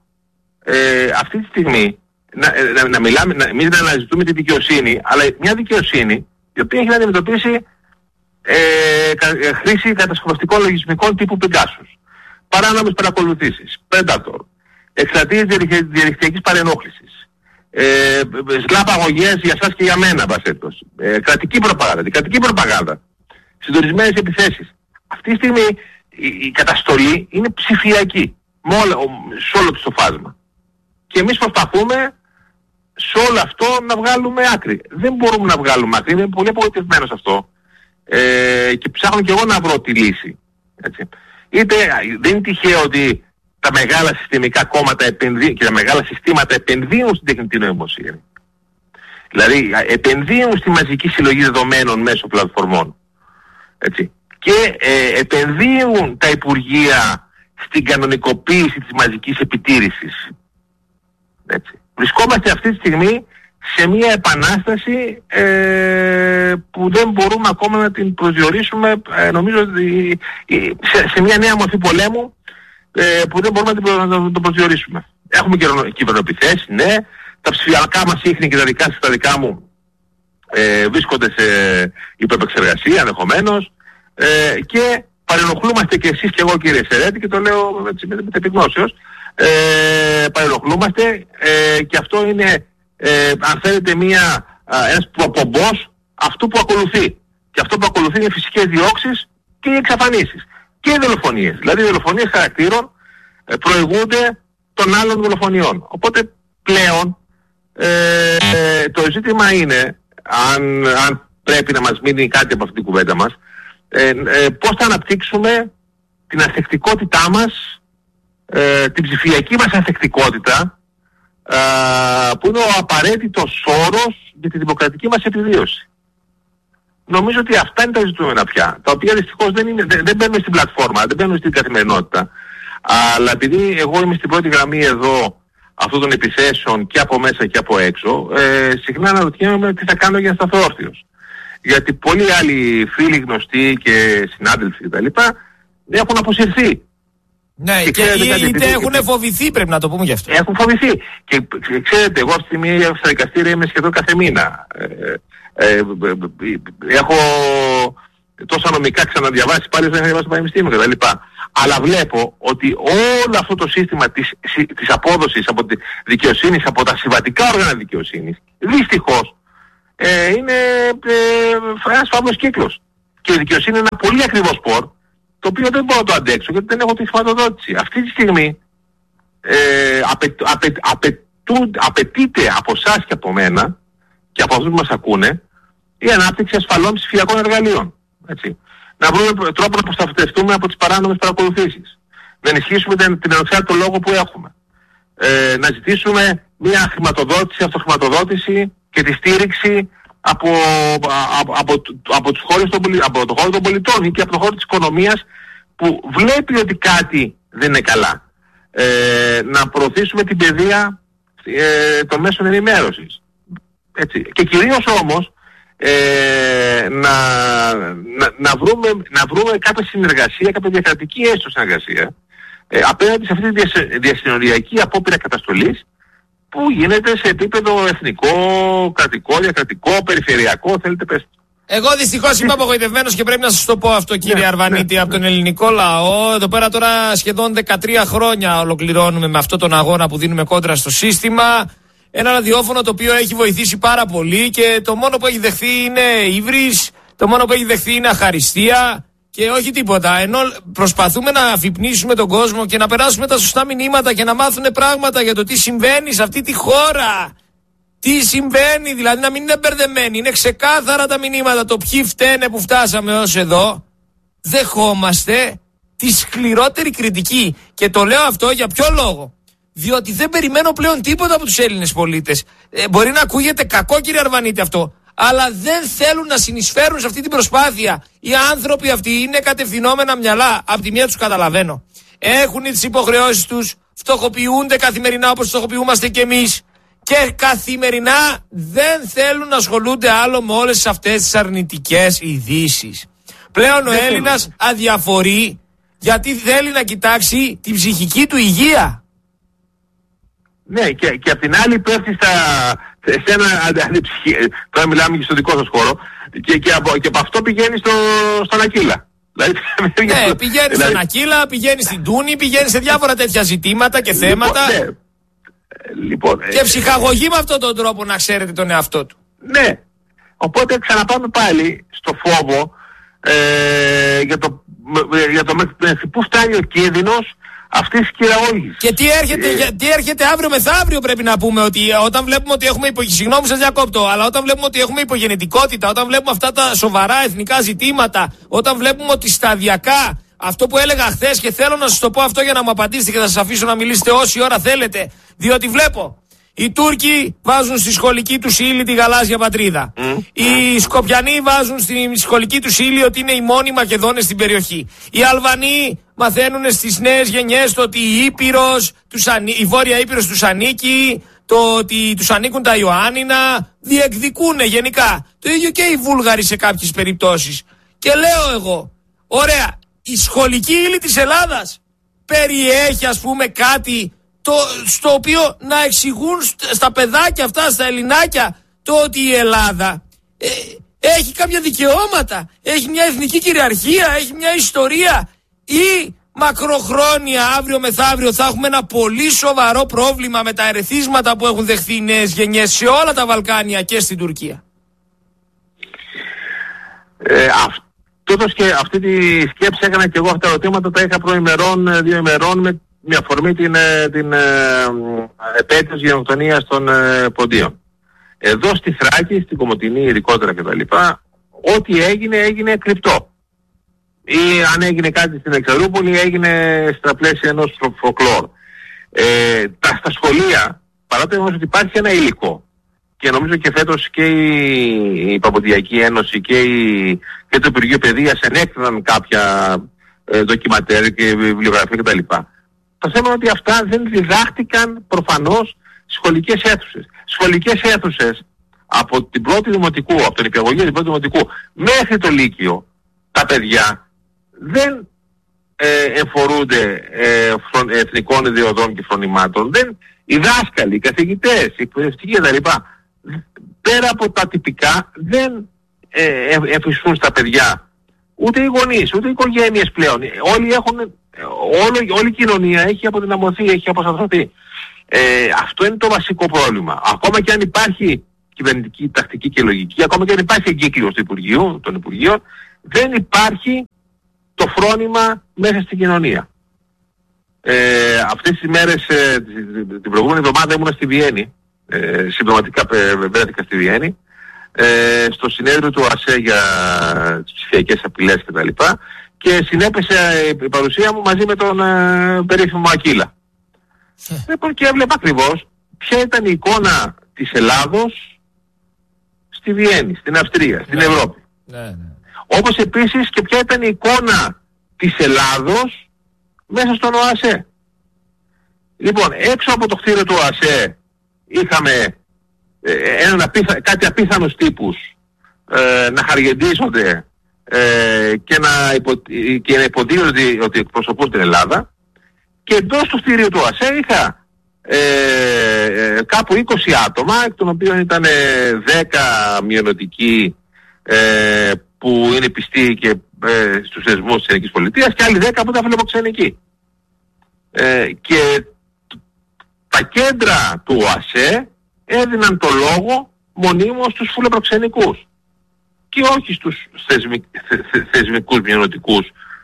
ε, αυτή τη στιγμή, να, να, να μιλάμε, να, εμείς να αναζητούμε τη δικαιοσύνη, αλλά μια δικαιοσύνη η οποία έχει να αντιμετωπίσει ε, κα, ε, χρήση κατασκοπευτικών λογισμικών τύπου Pegasus, παράνομες παρακολουθήσεις, Predator, εκστρατείες διαδικτυακής παρενόχλησης, ε, σλάπαγωγές για σας και για μένα, βασέτος, ε, κρατική προπαγάνδα, κρατική προπαγάνδα, συντονισμένες επιθέσεις. Αυτή τη στιγμή η, η καταστολή είναι ψηφιακή, με όλο, σε όλο το φάσμα. Και εμείς προσπαθούμε σε όλο αυτό να βγάλουμε άκρη. Δεν μπορούμε να βγάλουμε άκρη, είμαι πολύ απογοητευμένος αυτό. Ε, και ψάχνω και εγώ να βρω τη λύση. Έτσι. Είτε δεν είναι τυχαίο ότι τα μεγάλα συστημικά κόμματα επενδύουν και τα μεγάλα συστήματα επενδύουν στην τεχνητή νοημοσύνη. Δηλαδή επενδύουν στη μαζική συλλογή δεδομένων μέσω πλατφορμών. Έτσι. Και ε, επενδύουν τα υπουργεία στην κανονικοποίηση της μαζικής επιτήρησης. Έτσι. Βρισκόμαστε αυτή τη στιγμή σε μια επανάσταση ε, που δεν μπορούμε ακόμα να την προσδιορίσουμε, ε, νομίζω, ε, σε, σε μια νέα μορφή πολέμου ε, που δεν μπορούμε να την, να, να το προσδιορίσουμε. Έχουμε κυβερνοεπιθέσεις, ναι, τα ψηφιακά μας ίχνη και τα δικά σας, τα δικά μου ε, βρίσκονται σε υπερεπεξεργασία ενδεχομένως ε, και παρενοχλούμαστε και εσείς και εγώ, κύριε Σερέτη, και το λέω έτσι, με, με επιγνώσεως, ε, παρενοχλούμαστε ε, και αυτό είναι ε, αν θέλετε μια, α, ένας προπομπός αυτού που ακολουθεί. Και αυτό που ακολουθεί είναι φυσικές διώξεις και οι εξαφανίσεις. Και οι δολοφονίες. Δηλαδή οι δολοφονίες χαρακτήρων ε, προηγούνται των άλλων δολοφονιών. Οπότε πλέον ε, ε, το ζήτημα είναι, αν, αν πρέπει να μας μείνει κάτι από αυτή την κουβέντα μας, ε, ε, πώς θα αναπτύξουμε την ανθεκτικότητά μας, ε, την ψηφιακή μας ανθεκτικότητα, Uh, που είναι ο απαραίτητος όρος για τη δημοκρατική μας επιβίωση. Νομίζω ότι αυτά είναι τα ζητούμενα πια, τα οποία δυστυχώς δεν, είναι, δεν, δεν μπαίνουν στην πλατφόρμα, δεν μπαίνουν στην καθημερινότητα. Αλλά επειδή εγώ είμαι στην πρώτη γραμμή εδώ αυτών των επιθέσεων και από μέσα και από έξω, ε, συχνά αναρωτιέμαι τι θα κάνω για να σταθώ όρθιος. Γιατί πολλοί άλλοι φίλοι, γνωστοί και συνάδελφοι κτλ. Έχουν αποσυρθεί. Ναι, και, και είτε, είτε έχουν φοβηθεί, πρέπει να το πούμε γι' αυτό. Έχουν φοβηθεί. Και ξέρετε, εγώ αυτή τη στιγμή στα δικαστήρια είμαι σχεδόν κάθε μήνα. Ε, ε, ε, έχω τόσα νομικά ξαναδιαβάσει, πάλι δεν έχω διαβάσει το πανεπιστήμιο κτλ. Αλλά βλέπω ότι όλο αυτό το σύστημα της, της απόδοσης από τη δικαιοσύνης, από τα συμβατικά όργανα δικαιοσύνης, δυστυχώς ε, είναι ε, ένας φαύλος κύκλος. Και η δικαιοσύνη είναι ένα πολύ ακριβό σπορ, το οποίο δεν μπορώ να το αντέξω γιατί δεν έχω τη χρηματοδότηση. Αυτή τη στιγμή ε, απαι, απαι, απαι, απαιτούν, απαιτείται από εσάς και από μένα και από αυτούς που μας ακούνε η ανάπτυξη ασφαλών ψηφιακών εργαλείων. Έτσι. Να βρούμε τρόπο να προστατευτούμε από τις παράνομες παρακολουθήσεις. Να ενισχύσουμε την, την ανεξάρτητο λόγο που έχουμε. Ε, να ζητήσουμε μια χρηματοδότηση, αυτοχρηματοδότηση και τη στήριξη από, από, από, από, τους χώρους των, από το χώρο των πολιτών ή και από το χώρο της οικονομίας που βλέπει ότι κάτι δεν είναι καλά. Ε, να προωθήσουμε την παιδεία ε, των μέσων ενημέρωσης. Έτσι. Και κυρίως όμως ε, να, να, να, βρούμε, να βρούμε κάποια συνεργασία, κάποια διακρατική έστω συνεργασία ε, απέναντι σε αυτή τη διασυνοριακή απόπειρα καταστολής που γίνεται σε επίπεδο εθνικό, κρατικό, διακρατικό, περιφερειακό, θέλετε πέστε. Εγώ δυστυχώς είμαι απογοητευμένος και πρέπει να σας το πω αυτό, κύριε ναι, Αρβανίτη, ναι, από τον ελληνικό λαό. Εδώ πέρα τώρα σχεδόν δεκατρία χρόνια ολοκληρώνουμε με αυτόν τον αγώνα που δίνουμε κόντρα στο σύστημα. Ένα ραδιόφωνο το οποίο έχει βοηθήσει πάρα πολύ και το μόνο που έχει δεχθεί είναι ύβρις, το μόνο που έχει δεχθεί είναι αχαριστία και όχι τίποτα. Ενώ προσπαθούμε να αφυπνίσουμε τον κόσμο και να περάσουμε τα σωστά μηνύματα και να μάθουν πράγματα για το τι συμβαίνει σε αυτή τη χώρα. Τι συμβαίνει, δηλαδή να μην είναι μπερδεμένοι. Είναι ξεκάθαρα τα μηνύματα. Το ποιοι φταίνε που φτάσαμε ως εδώ. Δεχόμαστε τη σκληρότερη κριτική. Και το λέω αυτό για ποιο λόγο? Διότι δεν περιμένω πλέον τίποτα από τους Έλληνες πολίτες. Ε, μπορεί να ακούγεται κακό, κύριε Αρβανίτη, αυτό. Αλλά δεν θέλουν να συνεισφέρουν σε αυτή την προσπάθεια. Οι άνθρωποι αυτοί είναι κατευθυνόμενα μυαλά. Απ' τη μία τους καταλαβαίνω. Έχουν τις υποχρεώσεις τους. Φτωχοποιούνται καθημερινά όπως φτωχοποιούμαστε κι εμείς. Και καθημερινά δεν θέλουν να ασχολούνται άλλο με όλες αυτές τις αρνητικές ειδήσεις. Πλέον ο Έλληνας αδιαφορεί γιατί θέλει να κοιτάξει την ψυχική του υγεία. Ναι, και, και απ' την άλλη πέφτει στα, σε ένα αντιψυχή, τώρα μιλάμε και στο δικό σας χώρο, και, και, από, και από αυτό πηγαίνει στο, στον Ακύλα. Δηλαδή, ναι, πηγαίνει δηλαδή... στον Ακύλα, πηγαίνει στην Τούνη, πηγαίνει σε διάφορα τέτοια ζητήματα και θέματα. Λοιπόν, ναι. Λοιπόν, και ψυχαγωγεί με αυτόν τον τρόπο, να ξέρετε, τον εαυτό του. Ναι. Οπότε ξαναπάμε πάλι στο φόβο ε, για το, για το μέχρι πού φτάνει ο κίνδυνος αυτής της κυραγώγησης. Και τι έρχεται, ε, τι έρχεται αύριο μεθαύριο, πρέπει να πούμε, ότι όταν βλέπουμε ότι έχουμε υπο... συγγνώμη σας διακόπτω, αλλά όταν βλέπουμε ότι έχουμε υπογενετικότητα, όταν βλέπουμε αυτά τα σοβαρά εθνικά ζητήματα, όταν βλέπουμε ότι σταδιακά αυτό που έλεγα χθες, και θέλω να σας το πω αυτό για να μου απαντήσετε και θα σας αφήσω να μιλήσετε όση ώρα θέλετε, διότι βλέπω οι Τούρκοι βάζουν στη σχολική τους ύλη τη γαλάζια πατρίδα. Mm. Οι Σκοπιανοί βάζουν στη σχολική τους ύλη ότι είναι οι μόνοι Μακεδόνες στην περιοχή. Οι Αλβανοί μαθαίνουν στις νέες γενιές το ότι η, Ήπειρος, τους ανή... η Βόρεια Ήπειρος τους ανήκει, το ότι τους ανήκουν τα Ιωάννινα, διεκδικούν γενικά. Το ίδιο και οι Βούλγαροι σε κάποιες περιπτώσεις. Και λέω εγώ, ωραία, η σχολική ύλη της Ελλάδας περιέχει, ας πούμε, κάτι το, στο οποίο να εξηγούν στα παιδάκια αυτά, στα ελληνάκια, το ότι η Ελλάδα ε, έχει κάποια δικαιώματα, έχει μια εθνική κυριαρχία, έχει μια ιστορία, ή μακροχρόνια αύριο μεθαύριο θα έχουμε ένα πολύ σοβαρό πρόβλημα με τα ερεθίσματα που έχουν δεχθεί οι νέες γενιές σε όλα τα Βαλκάνια και στην Τουρκία. Ε, αυτό και αυτή τη σκέψη έκανα και εγώ, αυτά τα ερωτήματα τα είχα προημερών, δύο ημερών, με, με αφορμή την, την ε, επέτειο της γενοκτονίας των ε, Ποντίων. Εδώ στη Θράκη, στην Κομοτηνή ειδικότερα κτλ, ό,τι έγινε έγινε κρυπτό. Ή αν έγινε κάτι στην Εξαρούπολη έγινε στα πλαίσια ενός φοκλόρ. Ε, τα, στα σχολεία, παρά το γεγονός ότι υπάρχει ένα υλικό, και νομίζω και φέτος και η, η Παποντιακή Ένωση και, η, και το Υπουργείο Παιδείας ενέκριναν κάποια ε, ντοκιματέρ και βιβλιογραφία κτλ. Το θέμα είναι ότι αυτά δεν διδάχτηκαν προφανώς σχολικές αίθουσες. Σχολικές αίθουσες από την πρώτη δημοτικού, από την υπηαγωγή την πρώτη δημοτικού μέχρι το Λύκειο, τα παιδιά δεν ε, εφορούνται ε, φρον, εθνικών ιδεωδών και φρονημάτων. Δεν, οι δάσκαλοι, οι καθηγητές, οι εκπαιδευτικοί κτλ. Πέρα από τα τυπικά δεν ε, εφιστούν στα παιδιά ούτε οι γονείς, ούτε οι οικογένειες πλέον. Όλοι έχουν, όλο, όλη η κοινωνία έχει αποδυναμωθεί, έχει αποσταθωθεί. Ε, αυτό είναι το βασικό πρόβλημα. Ακόμα και αν υπάρχει κυβερνητική τακτική και λογική, ακόμα και αν υπάρχει εγκύκλειος του Υπουργείου, των Υπουργείων, δεν υπάρχει το φρόνημα μέσα στην κοινωνία. Ε, αυτές τις μέρες, ε, την προηγούμενη εβδομάδα ήμουνα στη Βιέννη, ε, συμπληρωματικά βρέθηκα στη Βιέννη, ε, στο συνέδριο του ΟΑΣΕ για τις ψηφιακές απειλές κτλ. Και συνέπεσε η παρουσία μου μαζί με τον ε, περίφημο Ακύλα. Λοιπόν, και έβλεπα ακριβώς ποια ήταν η εικόνα της Ελλάδος στη Βιέννη, στην Αυστρία, στην ναι. Ευρώπη. Ναι, ναι. Όπως επίσης και ποια ήταν η εικόνα της Ελλάδος μέσα στον ΟΑΣΕ. Λοιπόν, έξω από το κτίριο του ΟΑΣΕ είχαμε ε, έναν απίθα, κάτι απίθανους τύπους ε, να χαργεντίζονται ε, και, να υπο, και να υποτίθεται ότι εκπροσωπούν την Ελλάδα, και εντός του κτίριου του ΟΑΣΕ είχα ε, ε, κάπου είκοσι άτομα, εκ των οποίων ήταν δέκα μειονοτικοί ε, που είναι πιστοί και ε, στους θεσμούς της Ελληνικής Πολιτείας, και άλλοι δέκα που ήταν φιλοξενικοί. Ε, και τα κέντρα του ΟΑΣΕ έδιναν το λόγο μονίμως στους φιλοπροξενικούς και όχι στους θεσμι, θε, θε, θεσμικούς μειονοτικούς,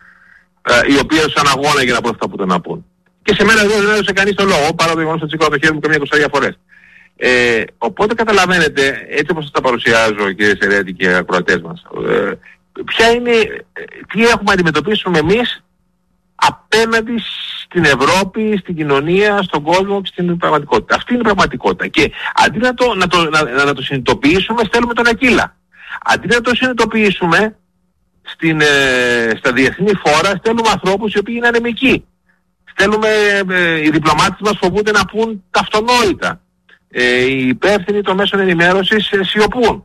ε, οι οποίοι έδωσαν αγώνα για να πούν αυτά που ήταν να πούν. Και σε μένα δεν έδωσε κανείς το λόγο, παρά το γεγονός ότι σηκώνα το χέρι μου καμιά εικοσαριά φορές. Ε, οπότε καταλαβαίνετε, έτσι όπως σας τα παρουσιάζω, κύριε Σερέτη και ακροατές μας, ε, ποια είναι, τι έχουμε να αντιμετωπίσουμε εμείς απέναντι στην Ευρώπη, στην κοινωνία, στον κόσμο και στην πραγματικότητα. Αυτή είναι η πραγματικότητα. Και αντί να το, να το, να, να το συνειδητοποιήσουμε, στέλνουμε τον Ακύλα. Αντί να το συνειδητοποιήσουμε στην, ε, στα διεθνή φόρα, στέλνουμε ανθρώπους οι οποίοι είναι ανεμικοί. Στέλνουμε, ε, οι διπλωμάτες μας φοβούνται να πούν τα αυτονόητα. Ε, οι υπεύθυνοι των μέσων ενημέρωσης ε, σιωπούν.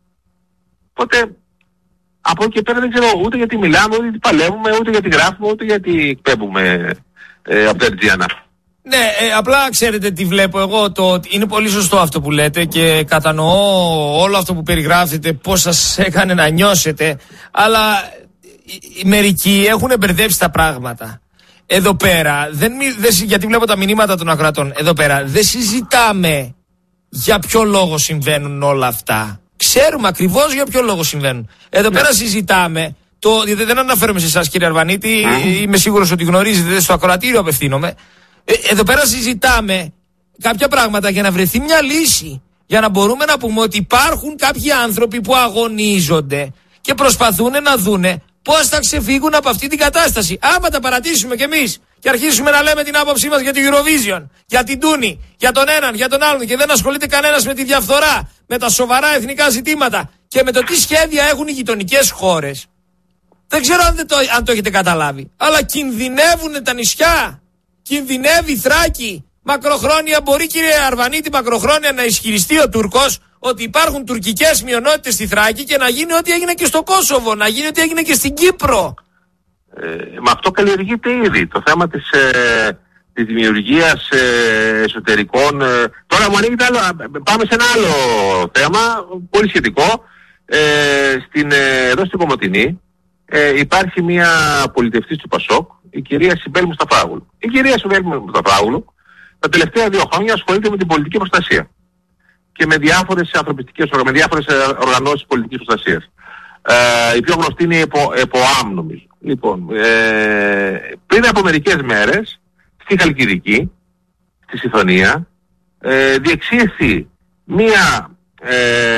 Οπότε, από εκεί και πέρα δεν ξέρω ούτε γιατί μιλάμε, ούτε γιατί παλεύουμε, ούτε γιατί γράφουμε, ούτε γιατί εκπέμπουμε ε, από τα Ερτζιανά. Ναι, ε, απλά ξέρετε τι βλέπω εγώ, το ότι είναι πολύ σωστό αυτό που λέτε και κατανοώ όλο αυτό που περιγράφετε, πώς σας έκανε να νιώσετε, αλλά οι, οι μερικοί έχουν μπερδέψει τα πράγματα. Εδώ πέρα, δεν, δεν, γιατί βλέπω τα μηνύματα των ακροατών, εδώ πέρα δεν συζητάμε για ποιο λόγο συμβαίνουν όλα αυτά. Ξέρουμε ακριβώς για ποιο λόγο συμβαίνουν. Εδώ ναι. πέρα συζητάμε, το, δεν αναφέρομαι σε εσάς κύριε Αρβανίτη, mm. είμαι σίγουρος ότι γνωρίζετε, στο ακροατήριο απευθύνομαι. Ε, εδώ πέρα συζητάμε κάποια πράγματα για να βρεθεί μια λύση. Για να μπορούμε να πούμε ότι υπάρχουν κάποιοι άνθρωποι που αγωνίζονται και προσπαθούν να δούνε πώς θα ξεφύγουν από αυτή την κατάσταση. Άμα τα παρατήσουμε κι εμείς και αρχίσουμε να λέμε την άποψή μας για την Eurovision, για την Τούνη, για τον έναν, για τον άλλον, και δεν ασχολείται κανένας με τη διαφθορά, με τα σοβαρά εθνικά ζητήματα και με το τι σχέδια έχουν οι γειτονικές χώρες. Δεν ξέρω αν, δεν το, αν το έχετε καταλάβει, αλλά κινδυνεύουν τα νησιά, κινδυνεύει η Θράκη. Μακροχρόνια μπορεί, κύριε Αρβανίτη, μακροχρόνια να ισχυριστεί ο Τούρκος ότι υπάρχουν τουρκικές μειονότητες στη Θράκη και να γίνει ό,τι έγινε και στο Κόσοβο, να γίνει ό,τι έγινε και στην Κύπρο. Ε, με αυτό καλλιεργείται ήδη το θέμα της, ε, της δημιουργίας ε, εσωτερικών. Ε, τώρα μου ανοίγεται άλλο, πάμε σε ένα άλλο θέμα, πολύ σχετικό. Ε, στην, ε, εδώ στην Κομοτηνή ε, υπάρχει μια πολιτευτής του Πασόκ, η κυρία Σιμπέλ Μουσταφάγουλου. Η κυρία Σιμπέλ Μουσταφάγουλου τα τελευταία δύο χρόνια ασχολείται με την πολιτική προστασία και με διάφορες ανθρωπιστικές με διάφορες οργανώσεις πολιτικής προστασίας. Ε, η πιο γνωστή είναι η ΕΠΟ, ΕΠΟΑΜ, νομίζω. Λοιπόν, ε, πριν από μερικές μέρες, στη Χαλκιδική, στη Συθωνία, ε, διεξήχθη μία ε,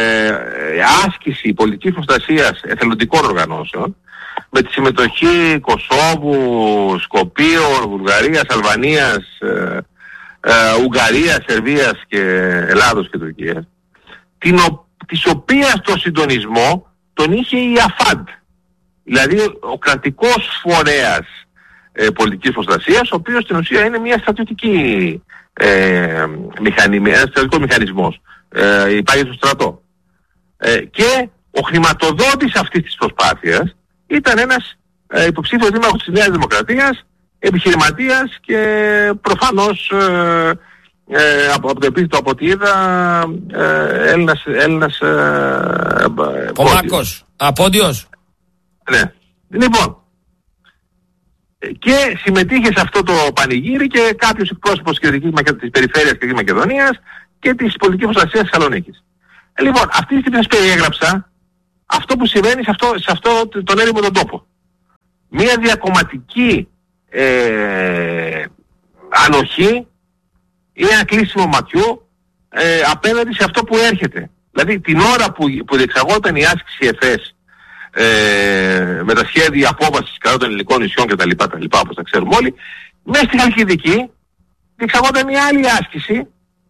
άσκηση πολιτικής προστασίας εθελοντικών οργανώσεων με τη συμμετοχή Κωσόβου, Σκοπίων, Βουλγαρίας, Αλβανίας, ε, ε, Ουγγαρίας, Σερβίας και Ελλάδος και Τουρκίας, την ο, της οποίας το συντονισμό τον είχε η ΑΦΑΝΤ, δηλαδή ο κρατικός φορέας ε, πολιτικής προστασίας, ο οποίος στην ουσία είναι μια στρατιωτική ε, μηχανή, ένας στρατιωτικός μηχανισμός, ε, υπάρχει στο στρατό. Ε, και ο χρηματοδότης αυτής της προσπάθειας ήταν ένας ε, υποψήφιος δήμαρχος της Νέας Δημοκρατίας, επιχειρηματίας και προφανώς ε, ε, από, από το επίθετο από ό,τι είδα ε, Έλληνας, Έλληνας ε, Πολάκος, απόντιος. Ναι. Λοιπόν, και συμμετείχε σε αυτό το πανηγύρι και κάποιος εκπρόσωπος της περιφέρειας και της Μακεδονίας και της πολιτικής προστασίας της Θεσσαλονίκης. Ε, λοιπόν, αυτή τη στιγμή σας περιέγραψα αυτό που συμβαίνει σε αυτό, σε αυτό τον έρημο τον τόπο. Μία διακομματική ε, ανοχή ή ένα κλείσιμο ματιού ε, απέναντι σε αυτό που έρχεται. Δηλαδή την ώρα που, που διεξαγόταν η άσκηση ΕΦΕΣ ε, με τα σχέδια απόβασης κατά των ελληνικών νησιών κτλ, όπως τα ξέρουμε όλοι, μέσα στη Χαλκιδική διεξαγόταν μια άλλη άσκηση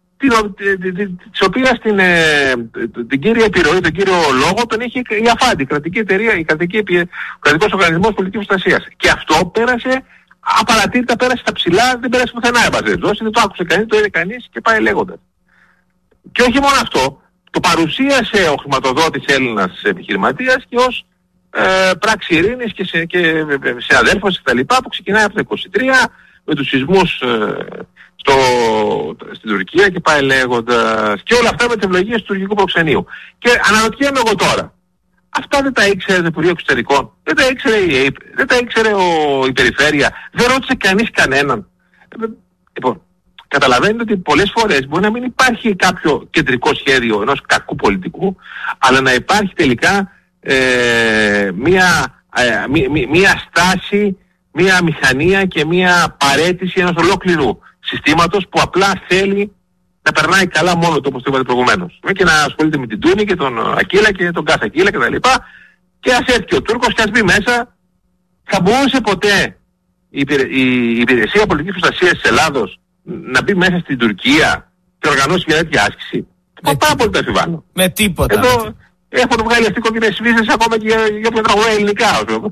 της οποίας την, ε, την κύρια επιρροή, τον κύριο λόγο τον είχε η ΑΦΑΝΤ, η κρατική εταιρεία, η κρατική, ο κρατικός οργανισμός πολιτικής προστασίας. Και αυτό πέρασε απαρατήρητα, πέρασε στα ψηλά, δεν πέρασε πουθενά έβαζε δόση, δεν το άκουσε κανείς, το είδε κανείς και πάει λέγοντας. Και όχι μόνο αυτό, το παρουσίασε ο χρηματοδότης Έλληνας επιχειρηματίας και ως ε, πράξη ειρήνης και σε, και, σε αδέλφωση κτλ. Που ξεκινάει από το είκοσι τρία με τους σεισμούς ε, στο, στην Τουρκία και πάει λέγοντας, και όλα αυτά με τις ευλογίες του τουρκικού προξενείου. Και αναρωτιέμαι εγώ τώρα, αυτά δεν τα ήξερε το Υπουργείο Εξωτερικών, δεν τα ήξερε η ΕΕΠ, δεν τα ήξερε ο, η Περιφέρεια, δεν ρώτησε κανείς κανέναν. Λοιπόν, καταλαβαίνετε ότι πολλές φορές μπορεί να μην υπάρχει κάποιο κεντρικό σχέδιο ενός κακού πολιτικού, αλλά να υπάρχει τελικά ε, μία, ε, μí, μí, μία στάση, μία μηχανία και μία παρέτηση ενός ολόκληρου συστήματος που απλά θέλει να περνάει καλά μόνο το, όπως το είπατε προηγουμένως. Και να ασχολείται με την Τούνη και τον Ακύλα και τον Κάθε Ακύλα κτλ. Και, και ας έρθει και ο Τούρκος και ας μπει μέσα. Θα μπορούσε ποτέ η, υπηρε, η Υπηρεσία Πολιτικής Προστασίας της Ελλάδος να μπει μέσα στην Τουρκία και οργανώσει μια τέτοια άσκηση? Με πάρα πολύ το αφιβάλλω. Με τίποτα. Εδώ έχουν βγάλει αυτοί κόκκινες βίζες ακόμα και για, για τραγουδά ελληνικά.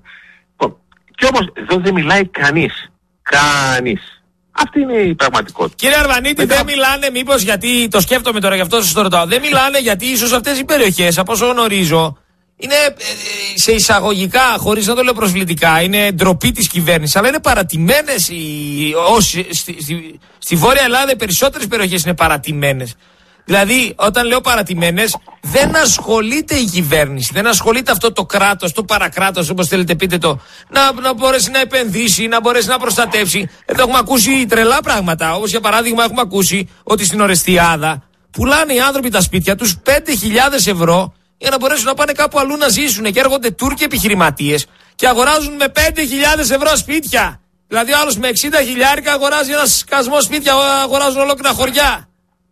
Και όμως εδώ δεν μιλάει κανείς. Κανείς. Αυτή είναι η πραγματικότητα. Κύριε Αρβανίτη, Μετά... δεν μιλάνε μήπως, γιατί το σκέφτομαι τώρα, γι' αυτό σας το ρωτάω, δεν μιλάνε γιατί ίσως αυτές οι περιοχές, από όσο γνωρίζω, είναι σε εισαγωγικά, χωρίς να το λέω προσβλητικά, είναι ντροπή της κυβέρνησης, αλλά είναι παρατημένες οι, όσοι, στη, στη, στη Βόρεια Ελλάδα οι περισσότερες περιοχές είναι παρατημένες. Δηλαδή, όταν λέω παρατημένες, δεν ασχολείται η κυβέρνηση, δεν ασχολείται αυτό το κράτος, το παρακράτος, όπως θέλετε πείτε το, να, να μπορέσει να επενδύσει, να μπορέσει να προστατεύσει. Εδώ έχουμε ακούσει τρελά πράγματα, όπως για παράδειγμα έχουμε ακούσει ότι στην Ορεστιάδα πουλάνε οι άνθρωποι τα σπίτια τους πέντε χιλιάδες ευρώ για να μπορέσουν να πάνε κάπου αλλού να ζήσουν, και έρχονται Τούρκοι επιχειρηματίες και αγοράζουν με πέντε χιλιάδες ευρώ σπίτια. Δηλαδή, άλλος με εξήντα χιλιάρικα αγοράζει ένα σκασμό σπίτια, αγοράζουν ολόκληρα χωριά.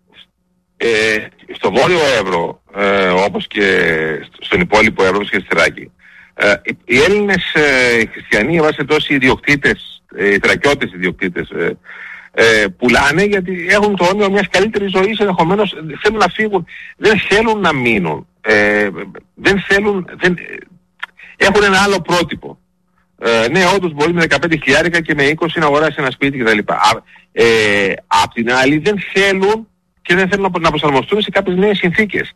Ε, στο Βόρειο Εύρο, ε, όπως και στον υπόλοιπο Εύρο και στη Θράκη, ε, οι Έλληνες ε, οι χριστιανοί, εν πάση περιπτώσει, οι ιδιοκτήτες, οι θρακιώτες ιδιοκτήτες, ε, ε, πουλάνε γιατί έχουν το όνειρο μιας καλύτερης ζωής, ενδεχομένως θέλουν να φύγουν, δεν θέλουν να μείνουν, ε, δεν θέλουν, δεν, έχουν ένα άλλο πρότυπο. Ε, ναι, όντως μπορεί με δεκαπέντε χιλιάρικα και με είκοσι να αγοράσει ένα σπίτι κτλ. Ε, απ' την άλλη δεν θέλουν και δεν θέλουν να προσαρμοστούν σε κάποιες νέες συνθήκες.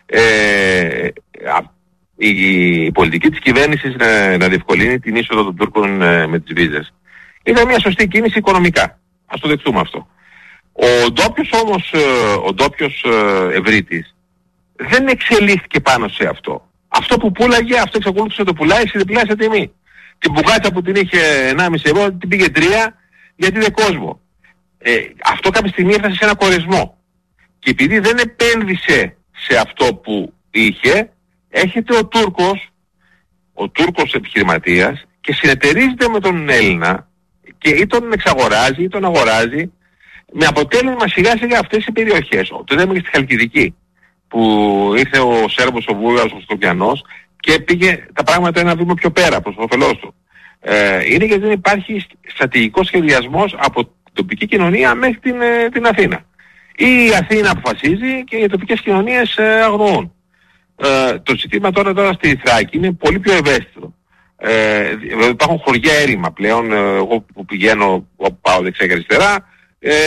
Ε, η, η πολιτική της κυβέρνησης να, να διευκολύνει την είσοδο των Τούρκων ε, με τις βίζες ήταν μια σωστή κίνηση οικονομικά. Ας το δεχτούμε αυτό. Ο ντόπιος όμως, ε, ο ντόπιος ε, ευρύτης δεν εξελίχθηκε πάνω σε αυτό. Αυτό που πούλαγε, αυτό εξακολούθησε να το πουλάει σε διπλάσια τιμή. Την μπουγάτσα που την είχε ενάμιση ευρώ την πήγε τρία γιατί είναι κόσμο. Ε, αυτό κάποια στιγμή έφτασε σε ένα κορεσμό. Και επειδή δεν επένδυσε σε αυτό που είχε, έρχεται ο Τούρκος, ο Τούρκος επιχειρηματίας και συνεταιρίζεται με τον Έλληνα και ή τον εξαγοράζει ή τον αγοράζει, με αποτέλεσμα σιγά σιγά αυτές οι περιοχές. Το είδαμε και στη Χαλκιδική, που ήρθε ο Σέρβος, ο Βούλγαρος, ο Σκοπιανός και πήγε τα πράγματα ένα βήμα πιο πέρα προς όφελός του. Ε, είναι γιατί δεν υπάρχει στρατηγικός σχεδιασμός από την τοπική κοινωνία μέχρι την, ε, την Αθήνα. Ή η Αθήνα αποφασίζει και οι τοπικές κοινωνίες ε, αγνοούν. Ε, το ζήτημα τώρα, τώρα στη Θράκη είναι πολύ πιο ευαίσθητο. Ε, υπάρχουν χωριά έρημα πλέον, ε, εγώ που πηγαίνω, όπου πάω δεξιά και αριστερά, ε,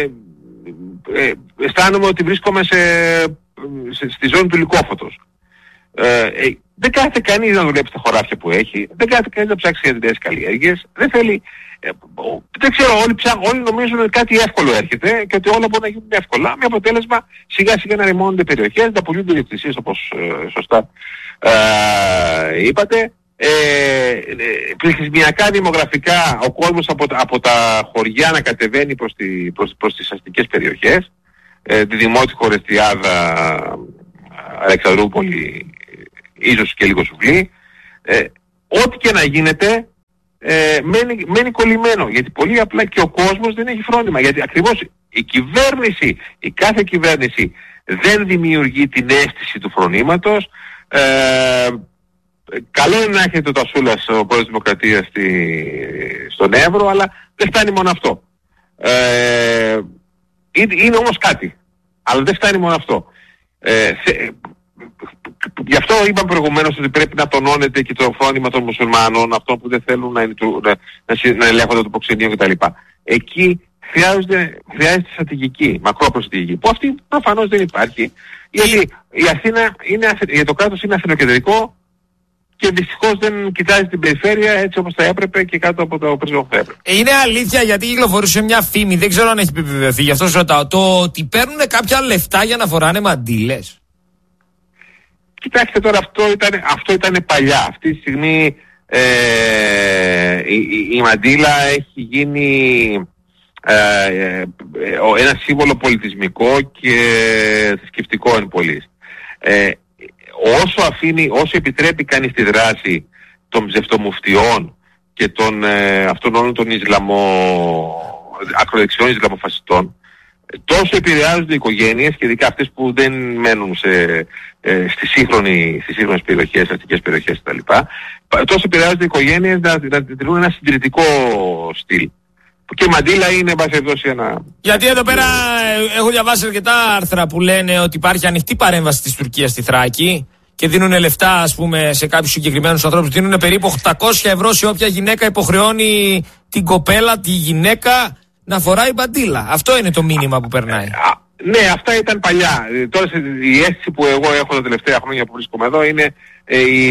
ε, αισθάνομαι ότι βρίσκομαι σε, σε, στη ζώνη του Λυκόφωτος. Ε, ε, δεν κάθεται κανείς να δουλέψει τα χωράφια που έχει, δεν κάθεται κανείς να ψάξει για τις καλλιέργειες, δεν θέλει, ε, δεν ξέρω, όλοι, ψά, όλοι νομίζουν ότι κάτι εύκολο έρχεται και ότι όλα μπορούν να γίνουν εύκολα, με αποτέλεσμα σιγά σιγά να ρημώνονται περιοχές, να πουλούνται ιδιοκτησίες όπως ε, σωστά ε, είπατε. Ε, ε, πληθυσμιακά, δημογραφικά, ο κόσμος από, από τα χωριά να κατεβαίνει προς, τη, προς, προς τις αστικές περιοχές, ε, τη Δημότυχο, Ορεστιάδα, Αλεξανδρούπολη, ίσως και λίγο Σουβλή. Ε, ό,τι και να γίνεται, ε, μένει, μένει κολλημένο. Γιατί πολύ απλά και ο κόσμος δεν έχει φρόνημα. Γιατί ακριβώς η κυβέρνηση, η κάθε κυβέρνηση δεν δημιουργεί την αίσθηση του φρονήματος. Ε, καλό είναι να έχετε το Τασούλας, ο πρόεδρος της Δημοκρατίας, στη, στον Εύρο, αλλά δεν φτάνει μόνο αυτό. Ε, είναι όμως κάτι, αλλά δεν φτάνει μόνο αυτό. Ε, σε, γι' αυτό είπαμε προηγουμένως ότι πρέπει να τονώνεται και το φρόνημα των μουσουλμάνων, αυτών που δεν θέλουν να, να, να, να ελέγχονται το προξενείο κτλ. Εκεί χρειάζεται, χρειάζεται στρατηγική, μακρόπρος στρατηγική, που αυτή προφανώς δεν υπάρχει, γιατί η Αθήνα είναι, για το κράτος είναι αθηνοκεντρικό και δυστυχώς δεν κοιτάζει την περιφέρεια έτσι όπως θα έπρεπε και κάτω από το πρίσμα που θα έπρεπε. Είναι αλήθεια, γιατί κυκλοφορούσε μια φήμη, δεν ξέρω αν έχει επιβεβαιωθεί, γι' αυτό σου ρωτάω, το ότι παίρνουν κάποια λεφτά για να φοράνε μαντήλες. Κοιτάξτε τώρα, αυτό ήταν, αυτό ήταν παλιά. Αυτή τη στιγμή ε, η, η, η μαντήλα έχει γίνει ε, ε, ένα σύμβολο πολιτισμικό και θρησκευτικό εν πολλοίς. Ε, όσο αφήνει, όσο επιτρέπει κανείς τη δράση των ψευτομουφτιών και των ε, αυτών όλων των Ισλαμο, ακροδεξιών Ισλαμοφασιστών, τόσο επηρεάζονται οι οικογένειες και ειδικά αυτές που δεν μένουν σε, ε, στις, σύγχρονη, στις σύγχρονες περιοχές, αστικές περιοχές κτλ. Τόσο επηρεάζονται οι οικογένειες να, να τηρούν ένα συντηρητικό στυλ. Και η μαντήλα είναι, εν πάση περιπτώσει, ένα... Γιατί εδώ πέρα έχω διαβάσει αρκετά άρθρα που λένε ότι υπάρχει ανοιχτή παρέμβαση της Τουρκίας στη Θράκη και δίνουν λεφτά, ας πούμε, σε κάποιους συγκεκριμένους ανθρώπους. Δίνουν περίπου οκτακόσια ευρώ σε όποια γυναίκα υποχρεώνει την κοπέλα, τη γυναίκα, να φοράει μπαντήλα. Αυτό είναι το μήνυμα που περνάει. Α, ναι, αυτά ήταν παλιά. Τώρα η αίσθηση που εγώ έχω τα τελευταία χρόνια που βρίσκομαι εδώ είναι ε, η,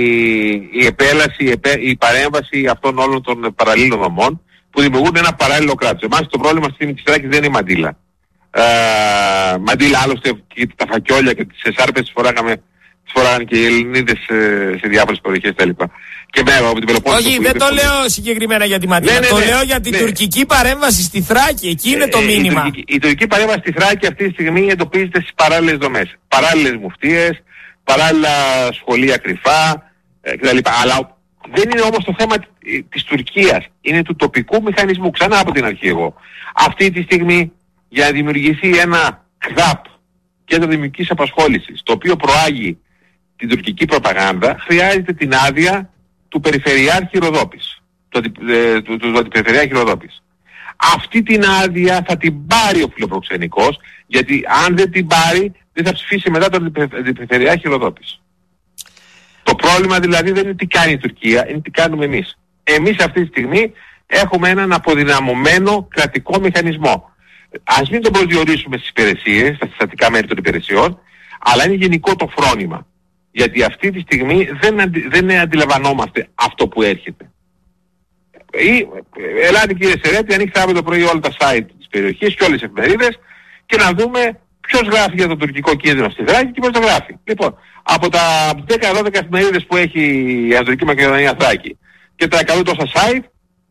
η, η επέλαση, η, επέ, η παρέμβαση αυτών όλων των παραλλήλων δομών που δημιουργούν ένα παράλληλο κράτος. Εμάς το πρόβλημα στη στιγμή της Θράκης δεν είναι η μαντήλα. Ε, μαντήλα άλλωστε και τα φακιόλια και τις εσάρπες τις φοράγαμε, τις φοράγαν και οι Ελληνίδες σε, σε διάφορες περιοχές κτλ. Και μέρα από την Πελοπόννησο. Όχι, δεν το πολύ... λέω συγκεκριμένα για τη μαντήλα. Ναι, ναι, ναι, το λέω για την ναι. τουρκική παρέμβαση στη Θράκη. Εκεί είναι ε, το μήνυμα. Η τουρκική, η τουρκική παρέμβαση στη Θράκη αυτή τη στιγμή εντοπίζεται στις παράλληλες δομές. Παράλληλες μουφτίες, παράλληλα σχολεία κρυφά ε, κτλ. Αλλά δεν είναι όμως το θέμα της Τουρκίας. Είναι του τοπικού μηχανισμού. Ξανά από την αρχή εγώ. Αυτή τη στιγμή για να δημιουργηθεί ένα ΚΔΑΠ, κέντρο δημιουργικής απασχόλησης, το οποίο προάγει την τουρκική προπαγάνδα, χρειάζεται την άδεια του Περιφερειάρχη Ροδόπης. Του, ε, του, του, του Περιφερειάρχη Ροδόπης. Αυτή την άδεια θα την πάρει ο φιλοπροξενικός, γιατί αν δεν την πάρει δεν θα ψηφίσει μετά τον Περιφερειάρχη Ροδόπης. Το πρόβλημα δηλαδή δεν είναι τι κάνει η Τουρκία, είναι τι κάνουμε εμείς. Εμείς αυτή τη στιγμή έχουμε έναν αποδυναμωμένο κρατικό μηχανισμό. Ας μην τον προσδιορίσουμε στις υπηρεσίες, στα συστατικά μέρη των υπηρεσιών, αλλά είναι γενικό το φρόνημα. Γιατί αυτή τη στιγμή δεν, αντι, δεν αντιλαμβανόμαστε αυτό που έρχεται. Ή, ελάτε κύριε Σερέτη, ανοίξτε αύριο το πρωί όλα τα site της περιοχής και όλες τις εφημερίδες και να δούμε ποιος γράφει για το τουρκικό κίνδυνο στη Θράκη και ποιος το γράφει. Λοιπόν, από τα δέκα δώδεκα εφημερίδες που έχει η Ανατολική Μακεδονία Θράκη και τα εκατό τόσα site,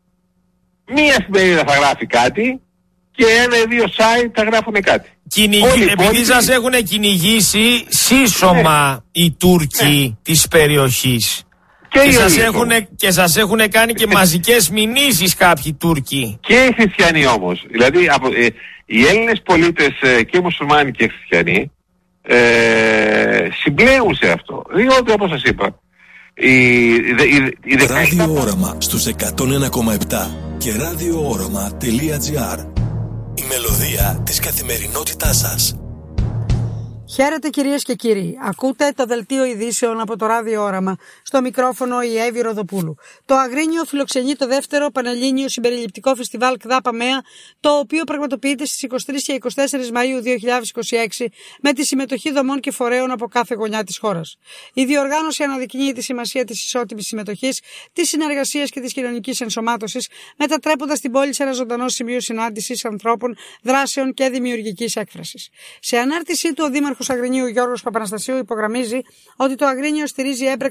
μία εφημερίδα θα γράφει κάτι και ένα ή δύο site θα γράφουν κάτι. Κυνηγή, επειδή πόλη... σας έχουν κυνηγήσει σύσσωμα ναι. οι Τούρκοι ναι. της περιοχής. Και, και, σας έχουν, και σας έχουν κάνει και μαζικές μηνύσεις κάποιοι Τούρκοι. Και οι χριστιανοί όμως. Δηλαδή από, ε, οι Έλληνες πολίτες ε, και μουσουλμάνοι και χριστιανοί ε, συμπλέουν σε αυτό. Διότι όπως σας είπα η, η, η, η Ράδιο Όραμα στους εκατόν ένα κόμμα επτά και ραδιοόραμα τελεία τζι άρ. Η μελωδία της καθημερινότητάς σας. Χαίρετε κυρίες και κύριοι. Ακούτε το δελτίο ειδήσεων από το Ράδιο Όραμα. Στο μικρόφωνο η Εύη Ροδοπούλου. Το Αγρίνιο φιλοξενεί το δεύτερο Πανελλήνιο Συμπεριληπτικό Φεστιβάλ ΚΔΑΠ ΑΜΕΑ, το οποίο πραγματοποιείται στις είκοσι τρεις και είκοσι τέσσερις Μαΐου δύο χιλιάδες είκοσι έξι με τη συμμετοχή δομών και φορέων από κάθε γωνιά της χώρας. Η διοργάνωση αναδεικνύει τη σημασία της ισότιμης συμμετοχής, της συνεργασίας και της κοινωνικής ενσωμάτωσης, μετατρέποντας την πόλη σε ένα ζωντανό σημείο συνάντησης ανθρώπων, δράσεων και δημιουργικής έκφρασης. Σε ανάρτησή του, ο Δήμαρχος Αγρινίου Γιώργος Παπαναστασίου υπογραμμίζει ότι το Αγρίνιο στηρίζει έμπρακτα μια κυριαρχία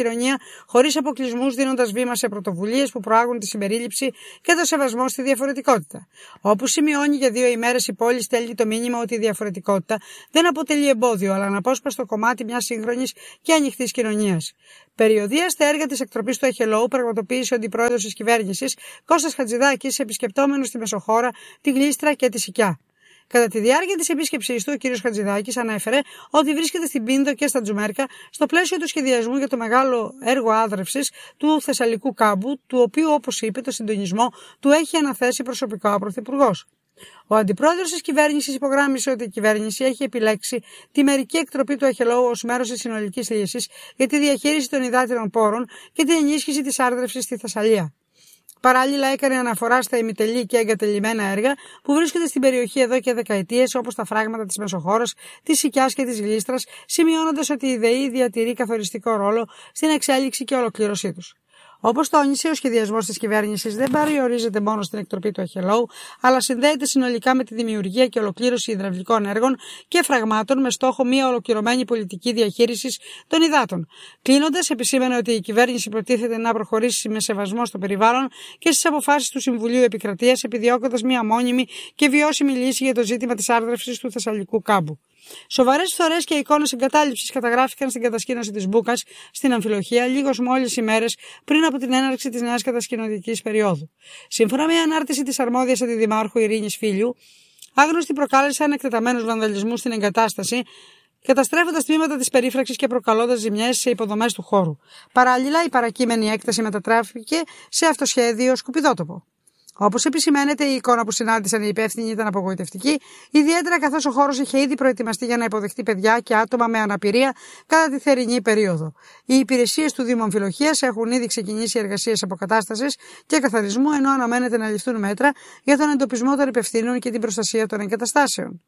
κοινωνία χωρίς αποκλεισμούς, δίνοντας βήμα σε πρωτοβουλίες που προάγουν τη συμπερίληψη και το σεβασμό στη διαφορετικότητα. Όπου σημειώνει για δύο ημέρες η πόλη, στέλνει το μήνυμα ότι η διαφορετικότητα δεν αποτελεί εμπόδιο, αλλά αναπόσπαστο κομμάτι μιας σύγχρονης και ανοιχτής κοινωνίας. Περιοδία στα έργα της εκτροπής του Αχελώου πραγματοποίησε ο αντιπρόεδρος της κυβέρνησης Κώστας Χατζηδάκης, επισκεπτόμενος στη Μεσοχώρα, τη Γλίστρα και τη Σικιά. Κατά τη διάρκεια της επίσκεψής του, ο κ. Χατζηδάκης ανέφερε ότι βρίσκεται στην Πίνδο και στα Τζουμέρκα στο πλαίσιο του σχεδιασμού για το μεγάλο έργο άδρευσης του Θεσσαλικού κάμπου, του οποίου, όπως είπε, το συντονισμό του έχει αναθέσει προσωπικά ο Πρωθυπουργός. Ο αντιπρόεδρος της κυβέρνησης υπογράμμισε ότι η κυβέρνηση έχει επιλέξει τη μερική εκτροπή του Αχελώου ως μέρος της συνολικής λύσης για τη διαχείριση των υδάτινων πόρων και την ενίσχυση της άρδρευσης στη Θεσσαλία. Παράλληλα, έκανε αναφορά στα ημιτελή και εγκατελειμμένα έργα που βρίσκονται στην περιοχή εδώ και δεκαετίες, όπως τα φράγματα της Μεσοχώρας, της Σικιάς και της Γλίστρας, σημειώνοντας ότι η ΔΕΗ διατηρεί καθοριστικό ρόλο στην εξέλιξη και ολοκλήρωσή τους. Όπως τόνισε, ο σχεδιασμός της κυβέρνησης δεν περιορίζεται μόνο στην εκτροπή του Αχελώου, αλλά συνδέεται συνολικά με τη δημιουργία και ολοκλήρωση υδραυλικών έργων και φραγμάτων με στόχο μια ολοκληρωμένη πολιτική διαχείρισης των υδάτων. Κλείνοντας, επισήμανε ότι η κυβέρνηση προτίθεται να προχωρήσει με σεβασμό στο περιβάλλον και στις αποφάσεις του Συμβουλίου Επικρατείας, επιδιώκοντας μια μόνιμη και βιώσιμη λύση για το ζήτημα της άρδρευσης του Θεσσαλικού κάμπου. Σοβαρές φθορές και εικόνες εγκατάλειψης καταγράφηκαν στην κατασκήνωση της Μπούκας στην Αμφιλοχία λίγος μόλις ημέρες πριν από την έναρξη της νέας κατασκηνωτικής περίοδου. Σύμφωνα με ανάρτηση της αρμόδιας αντιδημάρχου Ειρήνης Φίλιου, άγνωστοι προκάλεσαν εκτεταμένους βανδαλισμούς στην εγκατάσταση, καταστρέφοντας τμήματα της περίφραξης και προκαλώντας ζημιές σε υποδομές του χώρου. Παράλληλα, η παρακείμενη έκταση μετατράφηκε σε αυτοσχέδιο σκουπιδότοπο. Όπως επισημαίνεται, η εικόνα που συνάντησαν οι υπεύθυνοι ήταν απογοητευτική, ιδιαίτερα καθώς ο χώρος είχε ήδη προετοιμαστεί για να υποδεχτεί παιδιά και άτομα με αναπηρία κατά τη θερινή περίοδο. Οι υπηρεσίες του Δήμου Αμφιλοχίας έχουν ήδη ξεκινήσει εργασίες αποκατάστασης και καθαρισμού, ενώ αναμένεται να ληφθούν μέτρα για τον εντοπισμό των υπευθύνων και την προστασία των εγκαταστάσεων.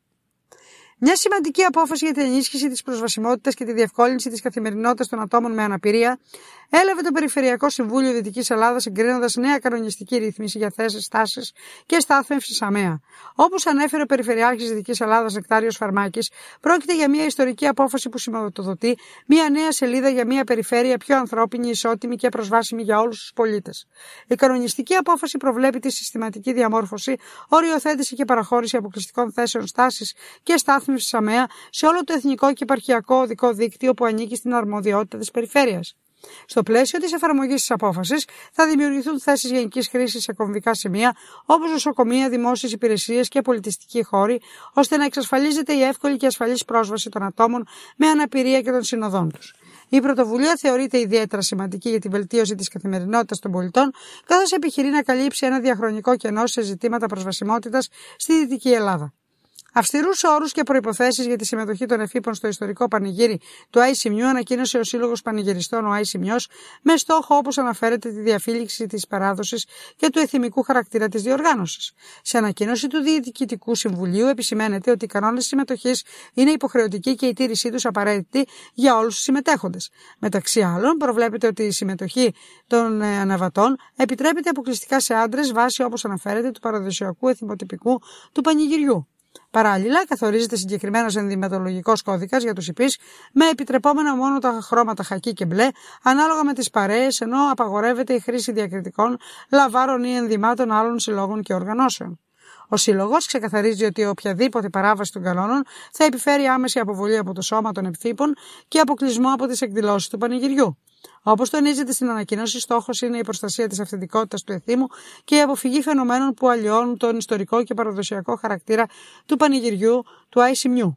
Μια σημαντική απόφαση για την ενίσχυση της προσβασιμότητας και τη διευκόλυνση της καθημερινότητας των ατόμων με αναπηρία έλαβε το Περιφερειακό Συμβούλιο Δυτικής Ελλάδας, εγκρίνοντας νέα κανονιστική ρύθμιση για θέσεις στάσης και στάθμευσης ΑΜΕΑ. Όπως ανέφερε ο Περιφερειάρχης Δυτικής Ελλάδας Νεκτάριος Φαρμάκης, πρόκειται για μια ιστορική απόφαση που σηματοδοτεί μια νέα σελίδα για μια περιφέρεια πιο ανθρώπινη, ισότιμη και προσβάσιμη για όλους τους πολίτες. Η κανονιστική απόφαση προβλέπει τη συστηματική διαμόρφωση, οριοθέτηση και παραχώρηση αποκλειστικών θέσεων στάσης και στάθμευσης ΑΜΕΑ σε όλο το εθνικό και επαρχιακό οδικό δίκτυο που ανήκει στην αρμοδιότητα της περιφέρειας. Στο πλαίσιο της εφαρμογής της απόφασης θα δημιουργηθούν θέσεις γενικής χρήσης σε κομβικά σημεία όπως νοσοκομεία, δημόσιες υπηρεσίες και πολιτιστικοί χώροι, ώστε να εξασφαλίζεται η εύκολη και ασφαλής πρόσβαση των ατόμων με αναπηρία και των συνοδών τους. Η πρωτοβουλία θεωρείται ιδιαίτερα σημαντική για τη βελτίωση της καθημερινότητας των πολιτών, καθώς επιχειρεί να καλύψει ένα διαχρονικό κενό σε ζητήματα προσβασιμότητας στη Δυτική Ελλάδα. Αυστηρούς όρους και προϋποθέσεις για τη συμμετοχή των εφήπων στο ιστορικό πανηγύρι του Άι Σιμιού ανακοίνωσε ο Σύλλογος Πανηγυριστών ο Άι Σιμιός, με στόχο, όπως αναφέρεται, τη διαφύλαξη της παράδοσης και του εθιμικού χαρακτήρα της διοργάνωσης. Σε ανακοίνωση του Διοικητικού Συμβουλίου επισημαίνεται ότι οι κανόνες συμμετοχής είναι υποχρεωτικοί και η τήρησή τους απαραίτητη για όλους τους συμμετέχοντες. Μεταξύ άλλων, προβλέπεται ότι η συμμετοχή των αναβατών επιτρέπεται αποκλειστικά σε άντρες βάσει, όπως αναφέρεται, του παραδοσιακού εθιμοτυπικού του πανηγυριού. Παράλληλα, καθορίζεται συγκεκριμένος ενδυματολογικός κώδικας για τους ιππείς με επιτρεπόμενα μόνο τα χρώματα χακί και μπλε ανάλογα με τις παρέες, ενώ απαγορεύεται η χρήση διακριτικών, λαβάρων ή ενδυμάτων άλλων συλλόγων και οργανώσεων. Ο Σύλλογος ξεκαθαρίζει ότι οποιαδήποτε παράβαση των κανόνων θα επιφέρει άμεση αποβολή από το σώμα των εφήπων και αποκλεισμό από τις εκδηλώσεις του πανηγυριού. Όπως τονίζεται στην ανακοίνωση, στόχος είναι η προστασία της αυθεντικότητας του εθήμου και η αποφυγή φαινομένων που αλλοιώνουν τον ιστορικό και παραδοσιακό χαρακτήρα του πανηγυριού του Άι Σιμιού.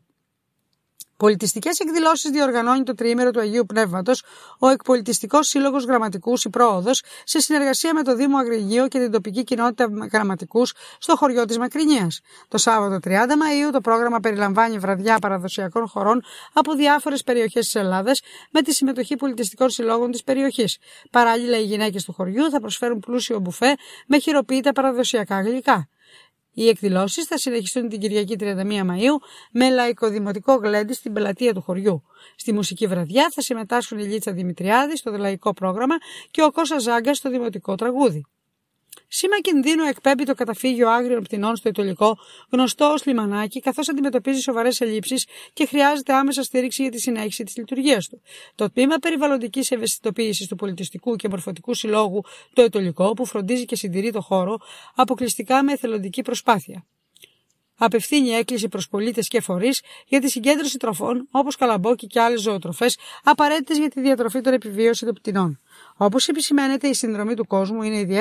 Πολιτιστικές εκδηλώσεις διοργανώνει το τριήμερο του Αγίου Πνεύματος ο Εκπολιτιστικός Σύλλογος Γραμματικούς Η Πρόοδος σε συνεργασία με το Δήμο Αγρινίου και την τοπική κοινότητα Γραμματικούς στο χωριό της Μακρινίας. Το Σάββατο τριάντα Μαΐου το πρόγραμμα περιλαμβάνει βραδιά παραδοσιακών χορών από διάφορες περιοχές της Ελλάδας με τη συμμετοχή πολιτιστικών συλλόγων της περιοχής. Παράλληλα, οι γυναίκες του χωριού θα προσφέρουν πλούσιο μπουφέ με χειροποίητα παραδοσιακά γλυκά. Οι εκδηλώσεις θα συνεχιστούν την Κυριακή τριάντα μία Μαΐου με λαϊκοδημοτικό γλέντι στην πελατεία του χωριού. Στη μουσική βραδιά θα συμμετάσχουν η Λίτσα Δημητριάδη στο λαϊκό πρόγραμμα και ο Κώστας Ζάγκας στο δημοτικό τραγούδι. Σήμα κινδύνου εκπέμπει το καταφύγιο άγριων πτηνών στο Ιτωλικό, γνωστό ως λιμανάκι, καθώς αντιμετωπίζει σοβαρές ελλείψεις και χρειάζεται άμεσα στήριξη για τη συνέχιση της λειτουργίας του. Το τμήμα περιβαλλοντικής ευαισθητοποίησης του Πολιτιστικού και Μορφωτικού Συλλόγου το Ιτωλικό, που φροντίζει και συντηρεί το χώρο αποκλειστικά με εθελοντική προσπάθεια, απευθύνει έκκληση προς πολίτες και φορείς για τη συγκέντρωση τροφών όπως καλαμπόκι και άλλες ζωοτροφές απαραίτητες για τη διατροφή των επιβίωση των πτηνών. Όπως επισημαίνεται, η συνδρομή του κόσμου είναι ιδιαίτερα